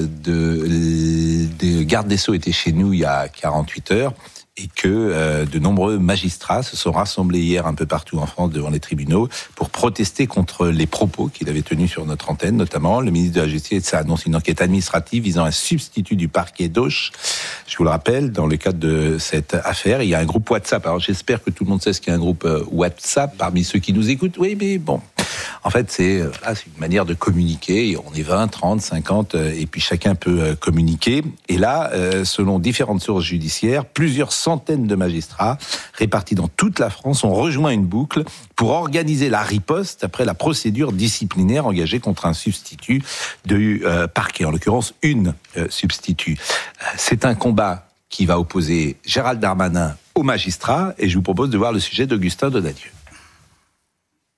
de, de Garde des Sceaux était chez nous il y a quarante-huit heures. Et que euh, de nombreux magistrats se sont rassemblés hier un peu partout en France devant les tribunaux pour protester contre les propos qu'il avait tenus sur notre antenne, notamment le ministre de la Justice annonce une enquête administrative visant un substitut du parquet d'Auch. Je vous le rappelle, dans le cadre de cette affaire, il y a un groupe WhatsApp. Alors j'espère que tout le monde sait ce qu'est un groupe WhatsApp parmi ceux qui nous écoutent. Oui, mais bon... En fait, c'est, là, c'est une manière de communiquer. On est vingt, trente, cinquante, et puis chacun peut communiquer. Et là, selon différentes sources judiciaires, plusieurs centaines de magistrats répartis dans toute la France ont rejoint une boucle pour organiser la riposte après la procédure disciplinaire engagée contre un substitut du euh, parquet, en l'occurrence une euh, substitut. C'est un combat qui va opposer Gérald Darmanin aux magistrats, et je vous propose de voir le sujet d'Augustin Donadieu.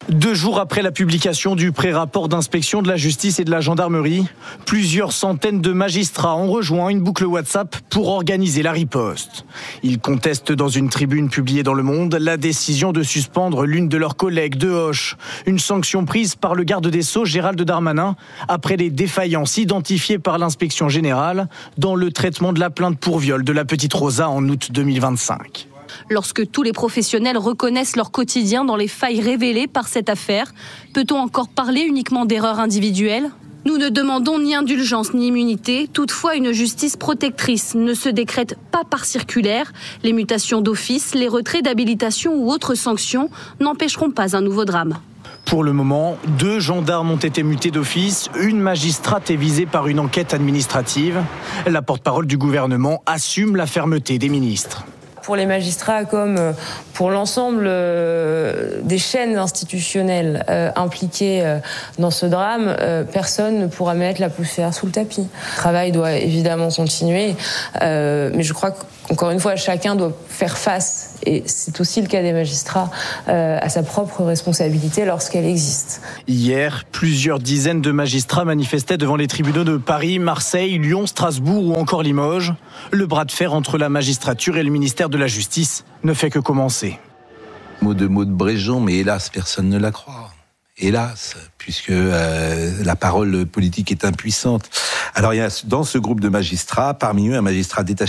Deux jours après la publication du pré-rapport d'inspection de la justice et de la gendarmerie, plusieurs centaines de magistrats ont rejoint une boucle WhatsApp pour organiser la riposte. Ils contestent dans une tribune publiée dans Le Monde la décision de suspendre l'une de leurs collègues de Hoche, une sanction prise par le garde des Sceaux Gérald Darmanin après les défaillances identifiées par l'inspection générale dans le traitement de la plainte pour viol de la petite Rosa en août deux mille vingt-cinq. Lorsque tous les professionnels reconnaissent leur quotidien dans les failles révélées par cette affaire, peut-on encore parler uniquement d'erreurs individuelles ? Nous ne demandons ni indulgence ni immunité, toutefois une justice protectrice ne se décrète pas par circulaire. Les mutations d'office, les retraits d'habilitation ou autres sanctions n'empêcheront pas un nouveau drame. Pour le moment, deux gendarmes ont été mutés d'office, une magistrate est visée par une enquête administrative. La porte-parole du gouvernement assume la fermeté des ministres. Pour les magistrats comme pour l'ensemble des chaînes institutionnelles impliquées dans ce drame, personne ne pourra mettre la poussière sous le tapis. Le travail doit évidemment continuer, mais je crois qu'encore une fois, chacun doit faire face, et c'est aussi le cas des magistrats, à sa propre responsabilité lorsqu'elle existe. Hier, plusieurs dizaines de magistrats manifestaient devant les tribunaux de Paris, Marseille, Lyon, Strasbourg ou encore Limoges. Le bras de fer entre la magistrature et le ministère de la Justice ne fait que commencer. Mot de Maud Bréjon, mais hélas, personne ne la croit. Hélas, puisque euh, la parole politique est impuissante. Alors, il y a dans ce groupe de magistrats, parmi eux, un magistrat détaché